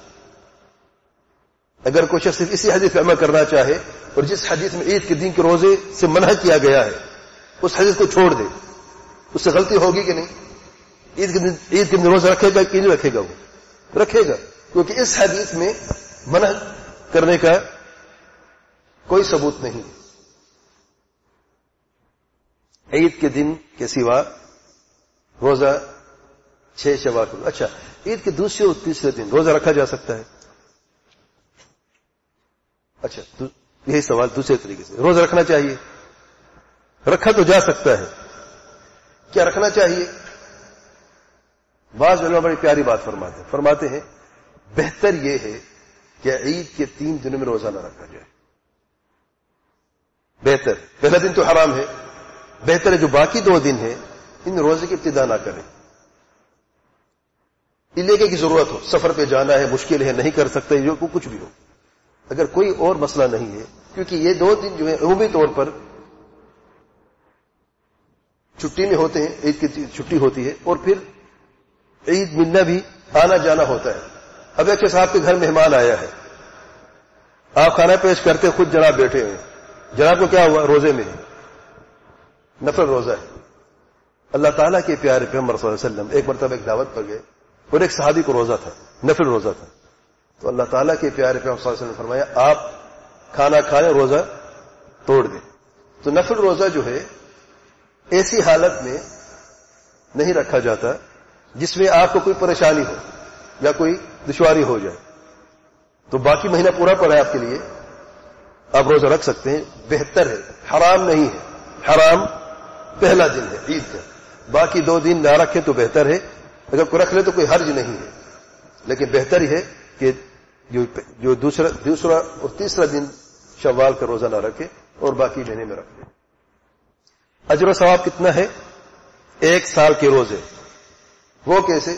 اگر کوئی شخص اسی حدیث پہ عمل کرنا چاہے اور جس حدیث میں عید کے دن کے روزے سے منع کیا گیا ہے اس حدیث کو چھوڑ دے، اس سے غلطی ہوگی کہ نہیں؟ عید کے دن عید کے دن روزہ رکھے گا کہ نہیں رکھے گا؟ وہ رکھے گا، کیونکہ اس حدیث میں منع کرنے کا کوئی ثبوت نہیں. عید کے دن کے سوا روزہ چھ شوال کو، اچھا عید کے دوسرے اور تیسرے دن روزہ رکھا جا سکتا ہے؟ اچھا یہی سوال دوسرے طریقے سے، روزہ رکھنا چاہیے؟ رکھا تو جا سکتا ہے، کیا رکھنا چاہیے؟ بعض علماء بڑی پیاری بات فرماتے ہیں فرماتے ہیں بہتر یہ ہے کہ عید کے تین دنوں میں روزہ نہ رکھا جائے. بہتر، پہلا دن تو حرام ہے، بہتر ہے جو باقی دو دن ہیں ان روزے کی ابتدا نہ کریں. علاقے کی ضرورت ہو، سفر پہ جانا ہے، مشکل ہے، نہیں کر سکتے، جو کچھ بھی ہو، اگر کوئی اور مسئلہ نہیں ہے، کیونکہ یہ دو دن جو ہے عمومی طور پر چھٹی میں ہوتے ہیں، عید کی چھٹی ہوتی ہے اور پھر عید ملنا بھی آنا جانا ہوتا ہے. اب ایک صاحب کے گھر مہمان آیا ہے، آپ کھانا پیش کرتے خود جناب بیٹھے ہیں، جناب کو کیا ہوا؟ روزے میں ہے، نفل روزہ ہے. اللہ تعالیٰ کے پیارے پیغمبر صلی اللہ علیہ وسلم ایک مرتبہ ایک دعوت پر گئے اور ایک صحابی کو روزہ تھا، نفل روزہ تھا. تو اللہ تعالیٰ کے پیارے پیغمبر صلی اللہ علیہ وسلم نے فرمایا آپ کھانا کھائیں، روزہ توڑ دیں. تو نفل روزہ جو ہے ایسی حالت میں نہیں رکھا جاتا جس میں آپ کو کوئی پریشانی ہو یا کوئی دشواری ہو جائے. تو باقی مہینہ پورا پڑا ہے آپ کے لیے، آپ روزہ رکھ سکتے ہیں، بہتر ہے، حرام نہیں ہے. حرام پہلا دن ہے عید کا، باقی دو دن نہ رکھیں تو بہتر ہے. اگر کوئی رکھ لے تو کوئی حرج نہیں ہے، لیکن بہتر ہے کہ جو دوسرا دوسرا اور تیسرا دن شوال کا روزہ نہ رکھے اور باقی مہینے میں رکھ لے. اجر و ثواب کتنا ہے؟ ایک سال کے روزے. وہ کیسے؟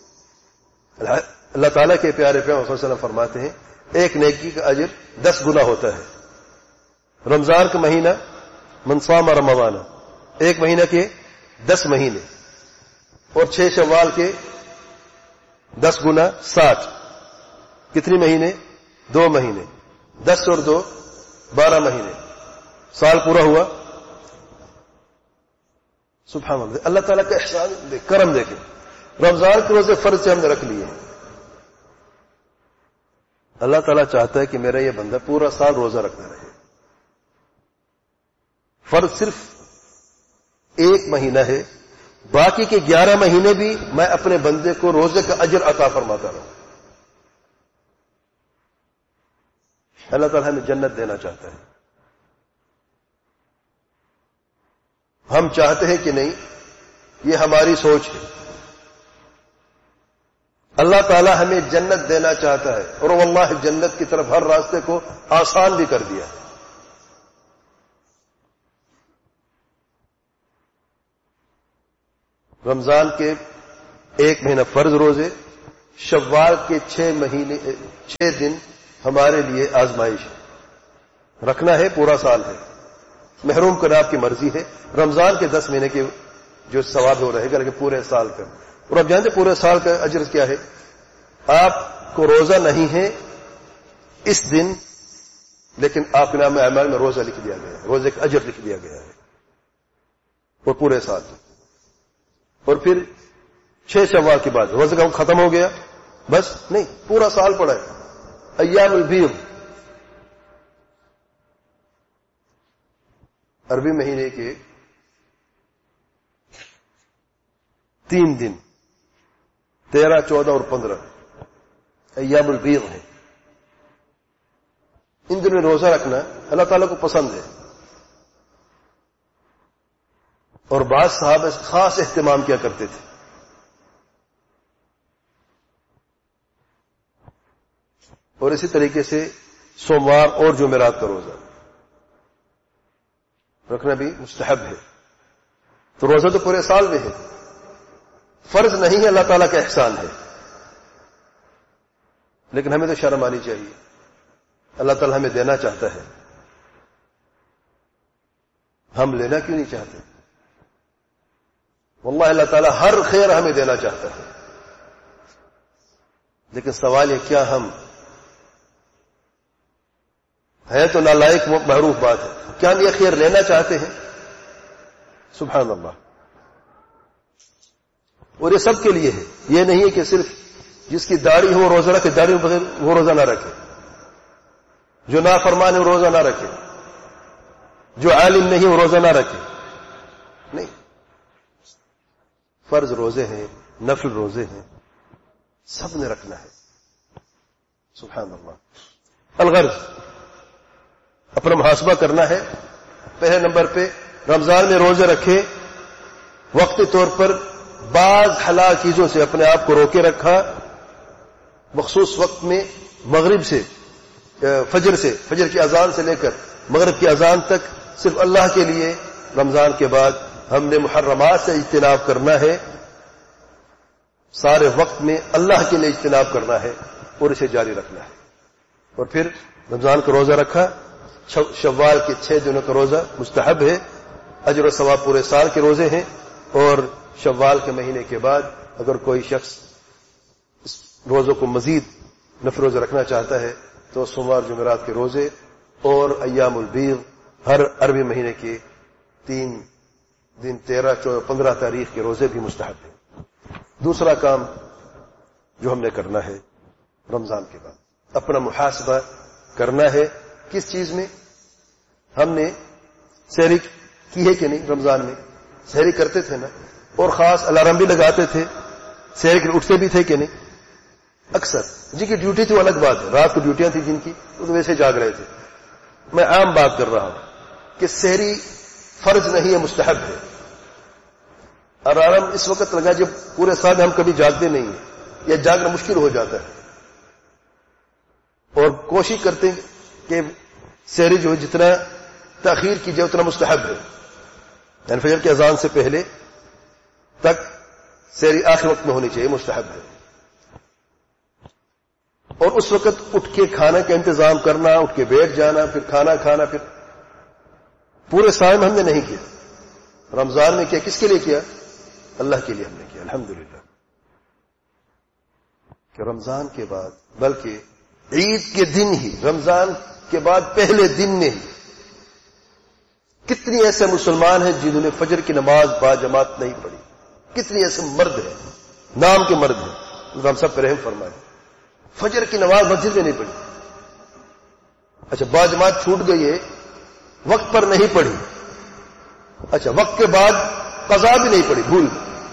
اللہ تعالیٰ کے پیارے پیغمبر صلی اللہ علیہ وسلم فرماتے ہیں ایک نیکی کا اجر دس گنا ہوتا ہے. رمضان کا مہینہ من صام رمضان، ایک مہینہ کے دس مہینے، اور چھ شوال کے دس گنا ساٹھ. کتنی مہینے؟ دو مہینے. دس اور دو بارہ مہینے، سال پورا ہوا. سبحان اللہ، اللہ تعالیٰ کا احسان کرم دیکھیں. رمضان کے روزے فرض سے ہم نے رکھ لیے ہیں. اللہ تعالیٰ چاہتا ہے کہ میرا یہ بندہ پورا سال روزہ رکھتا رہے. فرض صرف ایک مہینہ ہے، باقی کے گیارہ مہینے بھی میں اپنے بندے کو روزے کا اجر عطا فرماتا رہوں. اللہ تعالیٰ ہمیں جنت دینا چاہتا ہے. ہم چاہتے ہیں کہ نہیں، یہ ہماری سوچ ہے. اللہ تعالیٰ ہمیں جنت دینا چاہتا ہے اور واللہ جنت کی طرف ہر راستے کو آسان بھی کر دیا. رمضان کے ایک مہینہ فرض روزے، شوال کے چھ مہینے چھ دن ہمارے لیے آزمائش ہے، رکھنا ہے، پورا سال ہے، محروم کرنا آپ کی مرضی ہے۔ رمضان کے دس مہینے کے جو ثواب وہ رہے گا، لیکن پورے سال کا، اور آپ جانتے پورے سال کا اجر کیا ہے؟ آپ کو روزہ نہیں ہے اس دن، لیکن آپ کے نام اعمال میں روزہ لکھ دیا گیا ہے، روزے کا اجر لکھ دیا گیا ہے، اور پورے سال۔ اور پھر چھ شوال کے بعد روزے کا ختم ہو گیا، بس نہیں، پورا سال پڑا ہے۔ ایام البیض، عربی مہینے کے تین دن، تیرہ، چودہ اور پندرہ ایام البیض ہے۔ ان دنوں میں روزہ رکھنا اللہ تعالیٰ کو پسند ہے، اور بعض صحابہ خاص اہتمام کیا کرتے تھے۔ اور اسی طریقے سے سوموار اور جمعرات کا روزہ رکھنا بھی مستحب ہے۔ تو روزہ تو پورے سال میں ہے، فرض نہیں ہے، اللہ تعالیٰ کا احسان ہے، لیکن ہمیں تو شرم آنی چاہیے، اللہ تعالیٰ ہمیں دینا چاہتا ہے، ہم لینا کیوں نہیں چاہتے؟ واللہ اللہ تعالیٰ ہر خیر ہمیں دینا چاہتا ہے، لیکن سوال ہے کیا ہم ہے تو نالائق معروف بات ہے، کیا ہم یہ خیر لینا چاہتے ہیں؟ سبحان اللہ۔ اور یہ سب کے لیے ہے، یہ نہیں ہے کہ صرف جس کی داڑھی ہو روزہ رکھے، داڑھی بغیر وہ روزہ نہ رکھے، جو نافرمان ہے وہ روزہ نہ رکھے، جو عالم نہیں وہ روزہ نہ رکھے، نہیں، فرض روزے ہیں، نفل روزے ہیں، سب نے رکھنا ہے۔ سبحان اللہ۔ الغرض، اپنا محاسبہ کرنا ہے۔ پہلے نمبر پہ رمضان میں روزے رکھے، وقتی طور پر بعض حلال چیزوں سے اپنے آپ کو روکے رکھا، مخصوص وقت میں مغرب سے فجر سے فجر کی اذان سے لے کر مغرب کی اذان تک صرف اللہ کے لیے، رمضان کے بعد ہم نے محرمات سے اجتناب کرنا ہے، سارے وقت میں اللہ کے لیے اجتناب کرنا ہے اور اسے جاری رکھنا ہے۔ اور پھر رمضان کا روزہ رکھا، شوال کے چھ دنوں کا روزہ مستحب ہے، اجر و ثواب پورے سال کے روزے ہیں۔ اور شوال کے مہینے کے بعد اگر کوئی شخص اس روزوں کو مزید نفل روزہ رکھنا چاہتا ہے تو سوموار جمعرات کے روزے اور ایام البیض ہر عربی مہینے کے تین دن، تیرہ، چودہ، پندرہ تاریخ کے روزے بھی مستحب ہیں۔ دوسرا کام جو ہم نے کرنا ہے رمضان کے بعد، اپنا محاسبہ کرنا ہے۔ کس چیز میں؟ ہم نے سحری کی ہے کہ نہیں؟ رمضان میں سحری کرتے تھے نا، اور خاص الارم بھی لگاتے تھے، سحری کے اٹھتے بھی تھے کہ نہیں؟ اکثر جن کی ڈیوٹی تھی وہ الگ بات ہے، رات کو ڈیوٹیاں تھیں جن کی، وہ تو ویسے جاگ رہے تھے۔ میں عام بات کر رہا ہوں کہ سحری فرض نہیں ہے، مستحب ہے۔ الارم اس وقت لگا جب پورے سال ہم کبھی جاگتے نہیں ہیں یا جاگنا مشکل ہو جاتا ہے، اور کوشش کرتے ہیں کہ سحری جو ہے جتنا تاخیر کی جائے اتنا مستحب ہے، یعنی فجر کی اذان سے پہلے تک سحری آخر وقت میں ہونی چاہیے، مستحب ہے۔ اور اس وقت اٹھ کے کھانا کا انتظام کرنا، اٹھ کے بیٹھ جانا، پھر کھانا کھانا، پھر پورے سال میں ہم نے نہیں کیا، رمضان میں کیا؟ کس کے لیے کیا؟ اللہ کے لیے ہم نے کیا، الحمدللہ۔ کہ رمضان کے بعد، بلکہ عید کے دن ہی، رمضان کے بعد پہلے دن نے ہی کتنی ایسے مسلمان ہیں جنہوں نے فجر کی نماز با جماعت نہیں پڑھی، کتنی ایسے مرد ہیں، نام کے مرد ہیں، ہم سب پر رحم فرمائے، فجر کی نماز مسجد میں نہیں پڑھی۔ اچھا، با جماعت چھوٹ گئی ہے، وقت پر نہیں پڑھی، اچھا وقت کے بعد قضا بھی نہیں پڑھی، بھول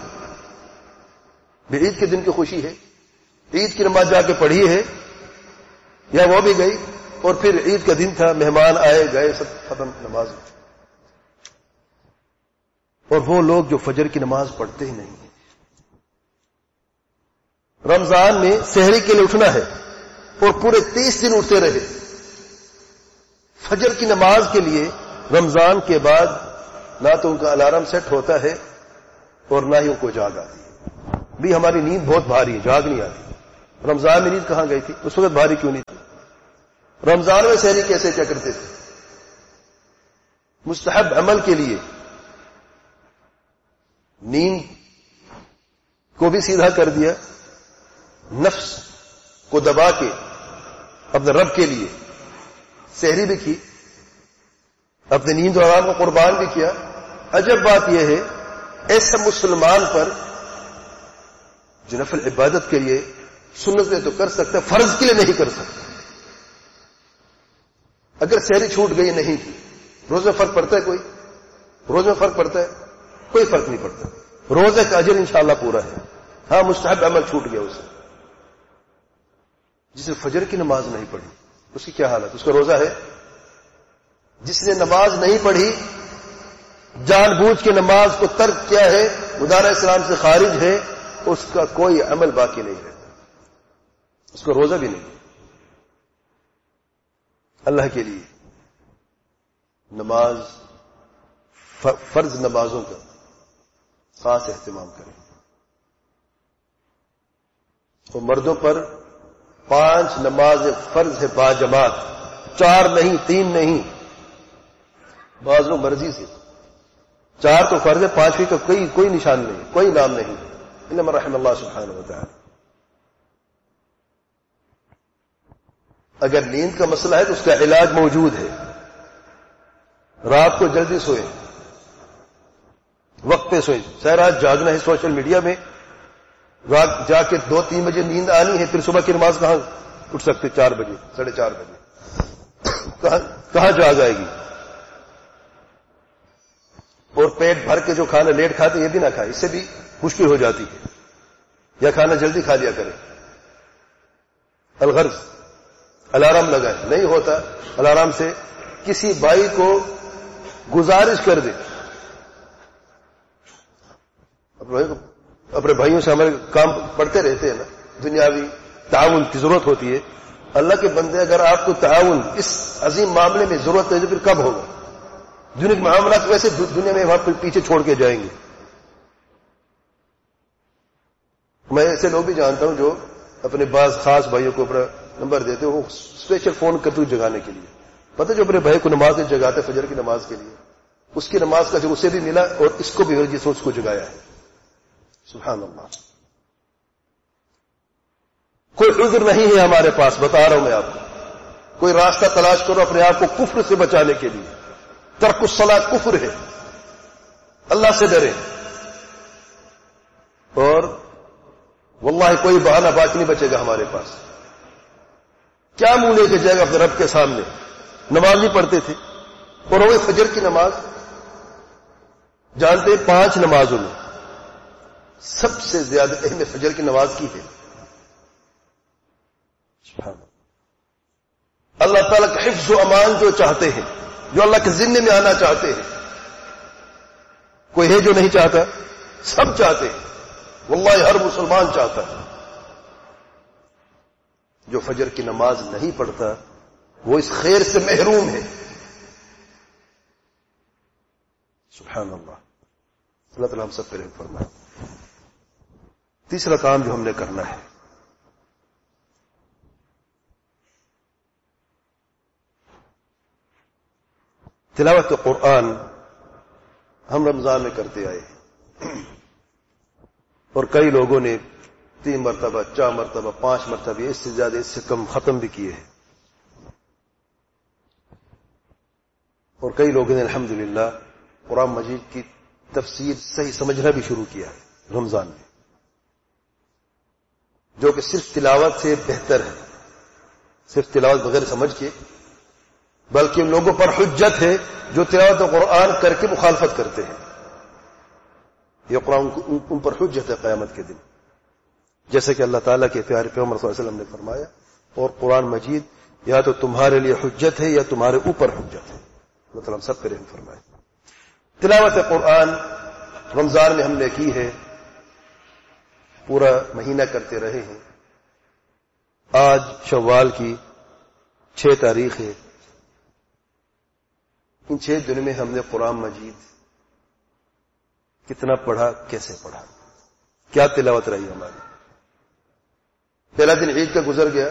بھی عید کے دن کی خوشی ہے، عید کی نماز جا کے پڑھی ہے، یا وہ بھی گئی، اور پھر عید کا دن تھا، مہمان آئے گئے، سب ختم نماز۔ اور وہ لوگ جو فجر کی نماز پڑھتے ہی نہیں ہیں، رمضان میں سحری کے لیے اٹھنا ہے اور پورے تیس دن اٹھتے رہے، فجر کی نماز کے لیے رمضان کے بعد نہ تو ان کا الارم سیٹ ہوتا ہے اور نہ ہی ان کو جاگ آتی ہے۔ بھی ہماری نیند بہت بھاری ہے، جاگ نہیں آتی. رمضان میں نیند کہاں گئی تھی؟ اس وقت بھاری کیوں نہیں تھی؟ رمضان میں سحری کیسے کیا کرتے تھے؟ مستحب عمل کے لیے نیند کو بھی سیدھا کر دیا، نفس کو دبا کے اپنے رب کے لیے سحری بھی کی، اپنے نیند و آرام کو قربان بھی کیا. عجب بات یہ ہے، ایسے مسلمان پر جو نفل عبادت کے لیے سنتیں تو کر سکتا ہے، فرض کے لیے نہیں کر سکتا. اگر سحری چھوٹ گئی نہیں تھی، روز میں فرق پڑتا ہے؟ کوئی روز میں فرق پڑتا ہے؟ کوئی فرق نہیں پڑتا. روزے کا اجر انشاءاللہ پورا ہے. ہاں مستحب عمل چھوٹ گیا اسے. جس نے فجر کی نماز نہیں پڑھی اس کی کیا حالت؟ اس کا روزہ ہے؟ جس نے نماز نہیں پڑھی، جان بوجھ کے نماز کو ترک کیا ہے، مدارہ اسلام سے خارج ہے، اس کا کوئی عمل باقی نہیں رہتا، اس کا روزہ بھی نہیں. اللہ کے لیے نماز، فرض نمازوں کا خاص اہتمام کریں. تو مردوں پر پانچ نماز فرض ہے با جماعت، چار نہیں، تین نہیں، بعض لوگ مرضی سے. چار تو فرض ہے، پانچویں کا کوئی کوئی نشان نہیں، کوئی نام نہیں. انما رحم اللہ سبحانہ و تعالی. اگر نیند کا مسئلہ ہے تو اس کا علاج موجود ہے. رات کو جلدی سوئے، وقت پہ سوئے. سہ رات جاگنا ہے سوشل میڈیا میں، رات جا کے دو تین بجے نیند آنی ہے، پھر صبح کی نماز کہاں اٹھ سکتے؟ چار بجے، ساڑھے چار بجے کہاں کہاں جاگ آئے گی؟ اور پیٹ بھر کے جو کھانا لیٹ کھاتے یہ بھی نہ کھائے، اس سے بھی مشکل ہو جاتی ہے. یا کھانا جلدی کھا لیا کرے. الغرض الارم لگائے، نہیں ہوتا الارم سے کسی بھائی کو گزارش کر دے. اپنے بھائیوں سے ہمارے کام پڑتے رہتے ہیں نا، دنیاوی تعاون کی ضرورت ہوتی ہے. اللہ کے بندے، اگر آپ کو تعاون اس عظیم معاملے میں ضرورت ہے تو پھر کب ہوگا؟ دنیا کے معاملات ویسے دنیا میں وہاں پیچھے چھوڑ کے جائیں گے. میں ایسے لوگ بھی جانتا ہوں جو اپنے بعض خاص بھائیوں کو اپنا نمبر دیتے ہو، اسپیشل فون کرتے ہوئے جگانے کے لیے. پتہ جو اپنے بھائی کو نماز سے جگاتے فجر کی نماز کے لیے، اس کی نماز کا جو اسے بھی ملا اور اس کو بھی جس اس کو جگایا ہے. سبحان اللہ. کوئی عذر نہیں ہے ہمارے پاس، بتا رہا ہوں میں آپ کو. کوئی راستہ تلاش کرو اپنے آپ کو کفر سے بچانے کے لیے. ترک الصلاۃ کفر ہے. اللہ سے ڈرے. اور واللہ کوئی بہانہ باقی نہیں بچے گا ہمارے پاس. کیا منہ لے کے جائے گا اپنے رب کے سامنے؟ نماز نہیں پڑھتے تھے، اور وہ فجر کی نماز جانتے ہیں پانچ نمازوں میں سب سے زیادہ اہم فجر کی نماز کی ہے. اللہ تعالیٰ کا حفظ و امان جو چاہتے ہیں، جو اللہ کے ذمے میں آنا چاہتے ہیں. کوئی ہے جو نہیں چاہتا؟ سب چاہتے ہیں. واللہ ہر مسلمان چاہتا ہے. جو فجر کی نماز نہیں پڑھتا وہ اس خیر سے محروم ہے. سبحان اللہ. اللہ تعالیٰ ہم سب پہ رحم فرمائے. تیسرا کام جو ہم نے کرنا ہے، تلاوت قرآن ہم رمضان میں کرتے آئے ہیں، اور کئی لوگوں نے تین مرتبہ، چار مرتبہ، پانچ مرتبہ، اس سے زیادہ، اس سے کم ختم بھی کیے ہیں. اور کئی لوگوں نے الحمدللہ قرآن مجید کی تفسیر صحیح سمجھنا بھی شروع کیا ہے رمضان میں، جو کہ صرف تلاوت سے بہتر ہے. صرف تلاوت بغیر سمجھ کے، بلکہ ان لوگوں پر حجت ہے جو تلاوت قرآن کر کے مخالفت کرتے ہیں. یہ قرآن ان پر حجت ہے قیامت کے دن. جیسے کہ اللہ تعالیٰ کے پیارے پیغمبر صلی اللہ علیہ وسلم نے فرمایا، اور قرآن مجید یا تو تمہارے لیے حجت ہے یا تمہارے اوپر حجت ہے. اللہ تعالیٰ ہم سب پہ رحم فرمائے. تلاوت قرآن رمضان میں ہم نے کی ہے، پورا مہینہ کرتے رہے ہیں. آج شوال کی چھ تاریخ ہے. ان چھ دنوں میں ہم نے قرآن مجید کتنا پڑھا، کیسے پڑھا، کیا تلاوت رہی ہماری. پہلا دن عید کا گزر گیا،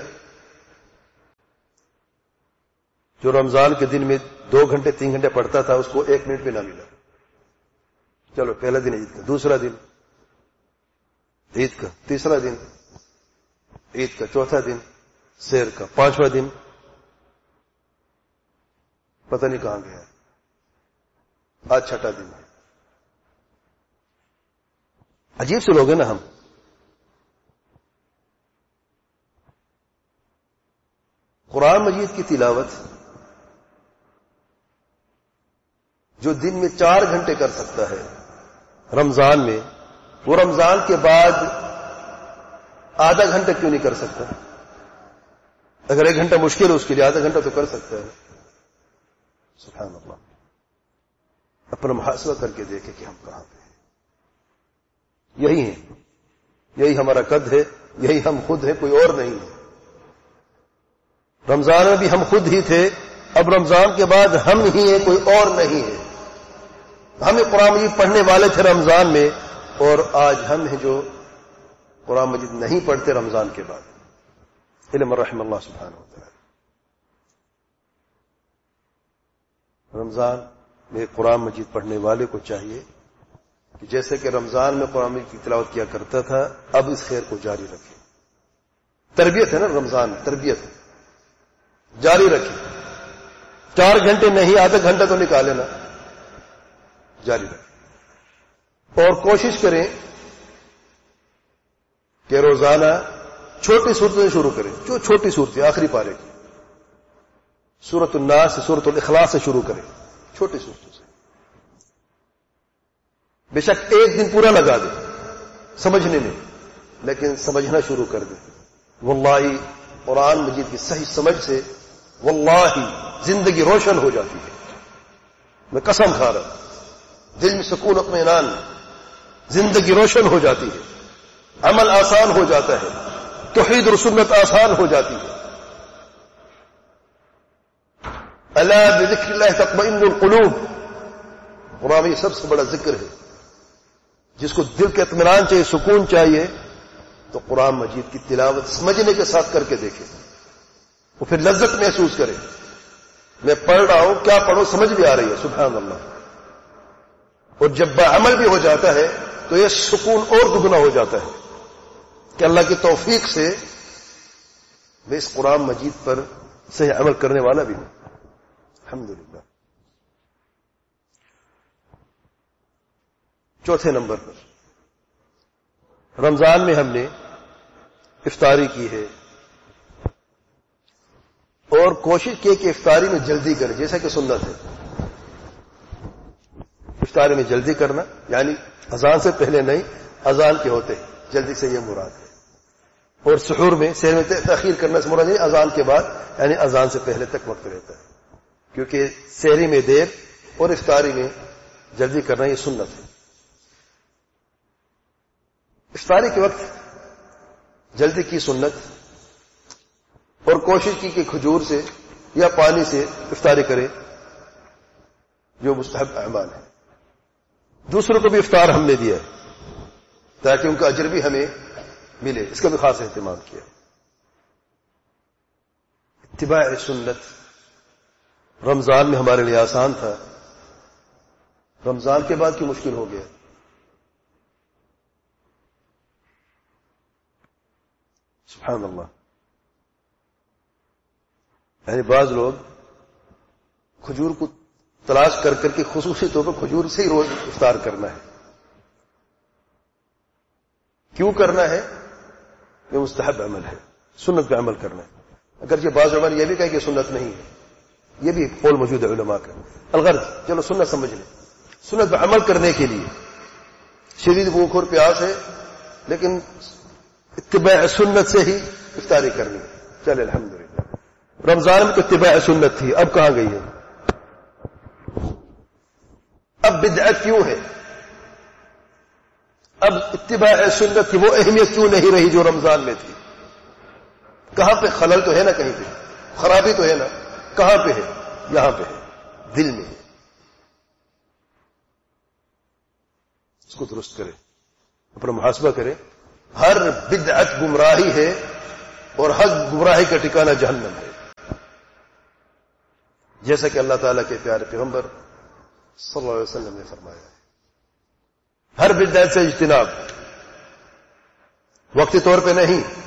جو رمضان کے دن میں دو گھنٹے تین گھنٹے پڑھتا تھا اس کو ایک منٹ بھی نہ ملا. چلو پہلا دن عید کا، دوسرا دن عید کا، تیسرا دن عید کا، چوتھا دن سیر کا، پانچواں دن پتہ نہیں کہاں گیا. آج چھٹا دن ہے. عجیب سے لوگ ہیں نا ہم. قرآن مجید کی تلاوت جو دن میں چار گھنٹے کر سکتا ہے رمضان میں، وہ رمضان کے بعد آدھا گھنٹہ کیوں نہیں کر سکتا؟ اگر ایک گھنٹہ مشکل ہے اس کے لیے آدھا گھنٹہ تو کر سکتا ہے. سبحان اللہ. اپنا محاسبہ کر کے دیکھیں کہ ہم کہاں پہ ہیں. یہی ہیں، یہی ہمارا قد ہے، یہی ہم خود ہیں، کوئی اور نہیں ہے. رمضان میں بھی ہم خود ہی تھے، اب رمضان کے بعد ہم ہی ہیں، کوئی اور نہیں ہے. ہم قرآن مجید پڑھنے والے تھے رمضان میں، اور آج ہم ہیں جو قرآن مجید نہیں پڑھتے رمضان کے بعد. علم الرحم اللہ سبحانہ وتعالی. رمضان میں قرآن مجید پڑھنے والے کو چاہیے کہ جیسے کہ رمضان میں قرآن مجید کی تلاوت کیا کرتا تھا اب اس خیر کو جاری رکھے. تربیت ہے نا رمضان میں، تربیت ہے، جاری رکھے. چار گھنٹے نہیں، آدھا گھنٹہ تو نکالے نا، جاری رکھے. اور کوشش کریں کہ روزانہ چھوٹی صورتوں سے شروع کریں. جو چھوٹی صورت ہے آخری پارے کی، سورۃ الناس سے سورۃ الاخلاص سے شروع کریں، چھوٹی صورتوں سے. بے شک ایک دن پورا لگا دیں سمجھنے میں، لیکن سمجھنا شروع کر دیں. واللہ قرآن مجید کی صحیح سمجھ سے واللہ زندگی روشن ہو جاتی ہے. میں قسم کھا رہا ہوں، دل میں سکون اطمینان، زندگی روشن ہو جاتی ہے، عمل آسان ہو جاتا ہے، توحید اور سنت آسان ہو جاتی ہے. الا بذکر اللہ تطمئن القلوب. قرآن یہ سب سے بڑا ذکر ہے. جس کو دل کے اطمینان چاہیے، سکون چاہیے، تو قرآن مجید کی تلاوت سمجھنے کے ساتھ کر کے دیکھیں، وہ پھر لذت محسوس کرے. میں پڑھ رہا ہوں، کیا پڑھوں سمجھ بھی آ رہی ہے. سبحان اللہ. اور جب بعمل بھی ہو جاتا ہے تو یہ سکون اور دگنا ہو جاتا ہے کہ اللہ کی توفیق سے میں اس قرآن مجید پر صحیح عمل کرنے والا بھی ہوں. الحمدللہ. چوتھے نمبر پر رمضان میں ہم نے افطاری کی ہے، اور کوشش کی کہ افطاری میں جلدی کرے، جیسا کہ سنت ہے. افطاری میں جلدی کرنا یعنی اذان سے پہلے نہیں، اذان کے ہوتے جلدی سے، یہ مراد ہے. اور سحور میں سحر میں تاخیر کرنے سے مراد نہیں، اذان کے بعد یعنی اذان سے پہلے تک وقت رہتا ہے. کیونکہ سحری میں دیر اور افطاری میں جلدی کرنا یہ سنت ہے. افطاری کے وقت جلدی کی سنت، اور کوشش کی کہ کھجور سے یا پانی سے افطاری کرے، جو مستحب اعمال ہے. دوسروں کو بھی افطار ہم نے دیا ہے تاکہ ان کا اجر بھی ہمیں ملے، اس کا بھی خاص اہتمام کیا. اتباع سنت رمضان میں ہمارے لیے آسان تھا، رمضان کے بعد کیوں مشکل ہو گیا؟ سبحان اللہ. یعنی بعض لوگ کھجور کو تلاش کر کر کے خصوصی طور پر کھجور سے ہی روز افطار کرنا ہے. کیوں کرنا ہے؟ یہ مستحب عمل ہے، سنت کا عمل کرنا ہے. اگرچہ بعض عمل یہ بھی کہے کہ سنت نہیں ہے، یہ بھی قول موجود ہے علماء کا. الغرض چلو سنت سمجھ لیں، سنت پر عمل کرنے کے لیے شدید بھوک اور پیاس ہے، لیکن اتباع سنت سے ہی افطاری کرنی ہے. چلے الحمدللہ. رمضان میں تو اتباع سنت تھی، اب کہاں گئی ہے؟ اب بدعت کیوں ہے؟ اب اتباع سنت کی وہ اہمیت کیوں نہیں رہی جو رمضان میں تھی؟ کہاں پہ خلل تو ہے نا، کہیں پہ خرابی تو ہے نا. کہاں پہ ہے؟ یہاں پہ ہے، دل میں ہے. اس کو درست کرے. اپنا محاسبہ کرے. ہر بدعت گمراہی ہے اور حق گمراہی کا ٹھکانہ جہنم ہے، جیسا کہ اللہ تعالیٰ کے پیارے پیغمبر صلی اللہ علیہ وسلم نے فرمایا ہے. ہر بدعت سے اجتناب، وقتی طور پہ نہیں،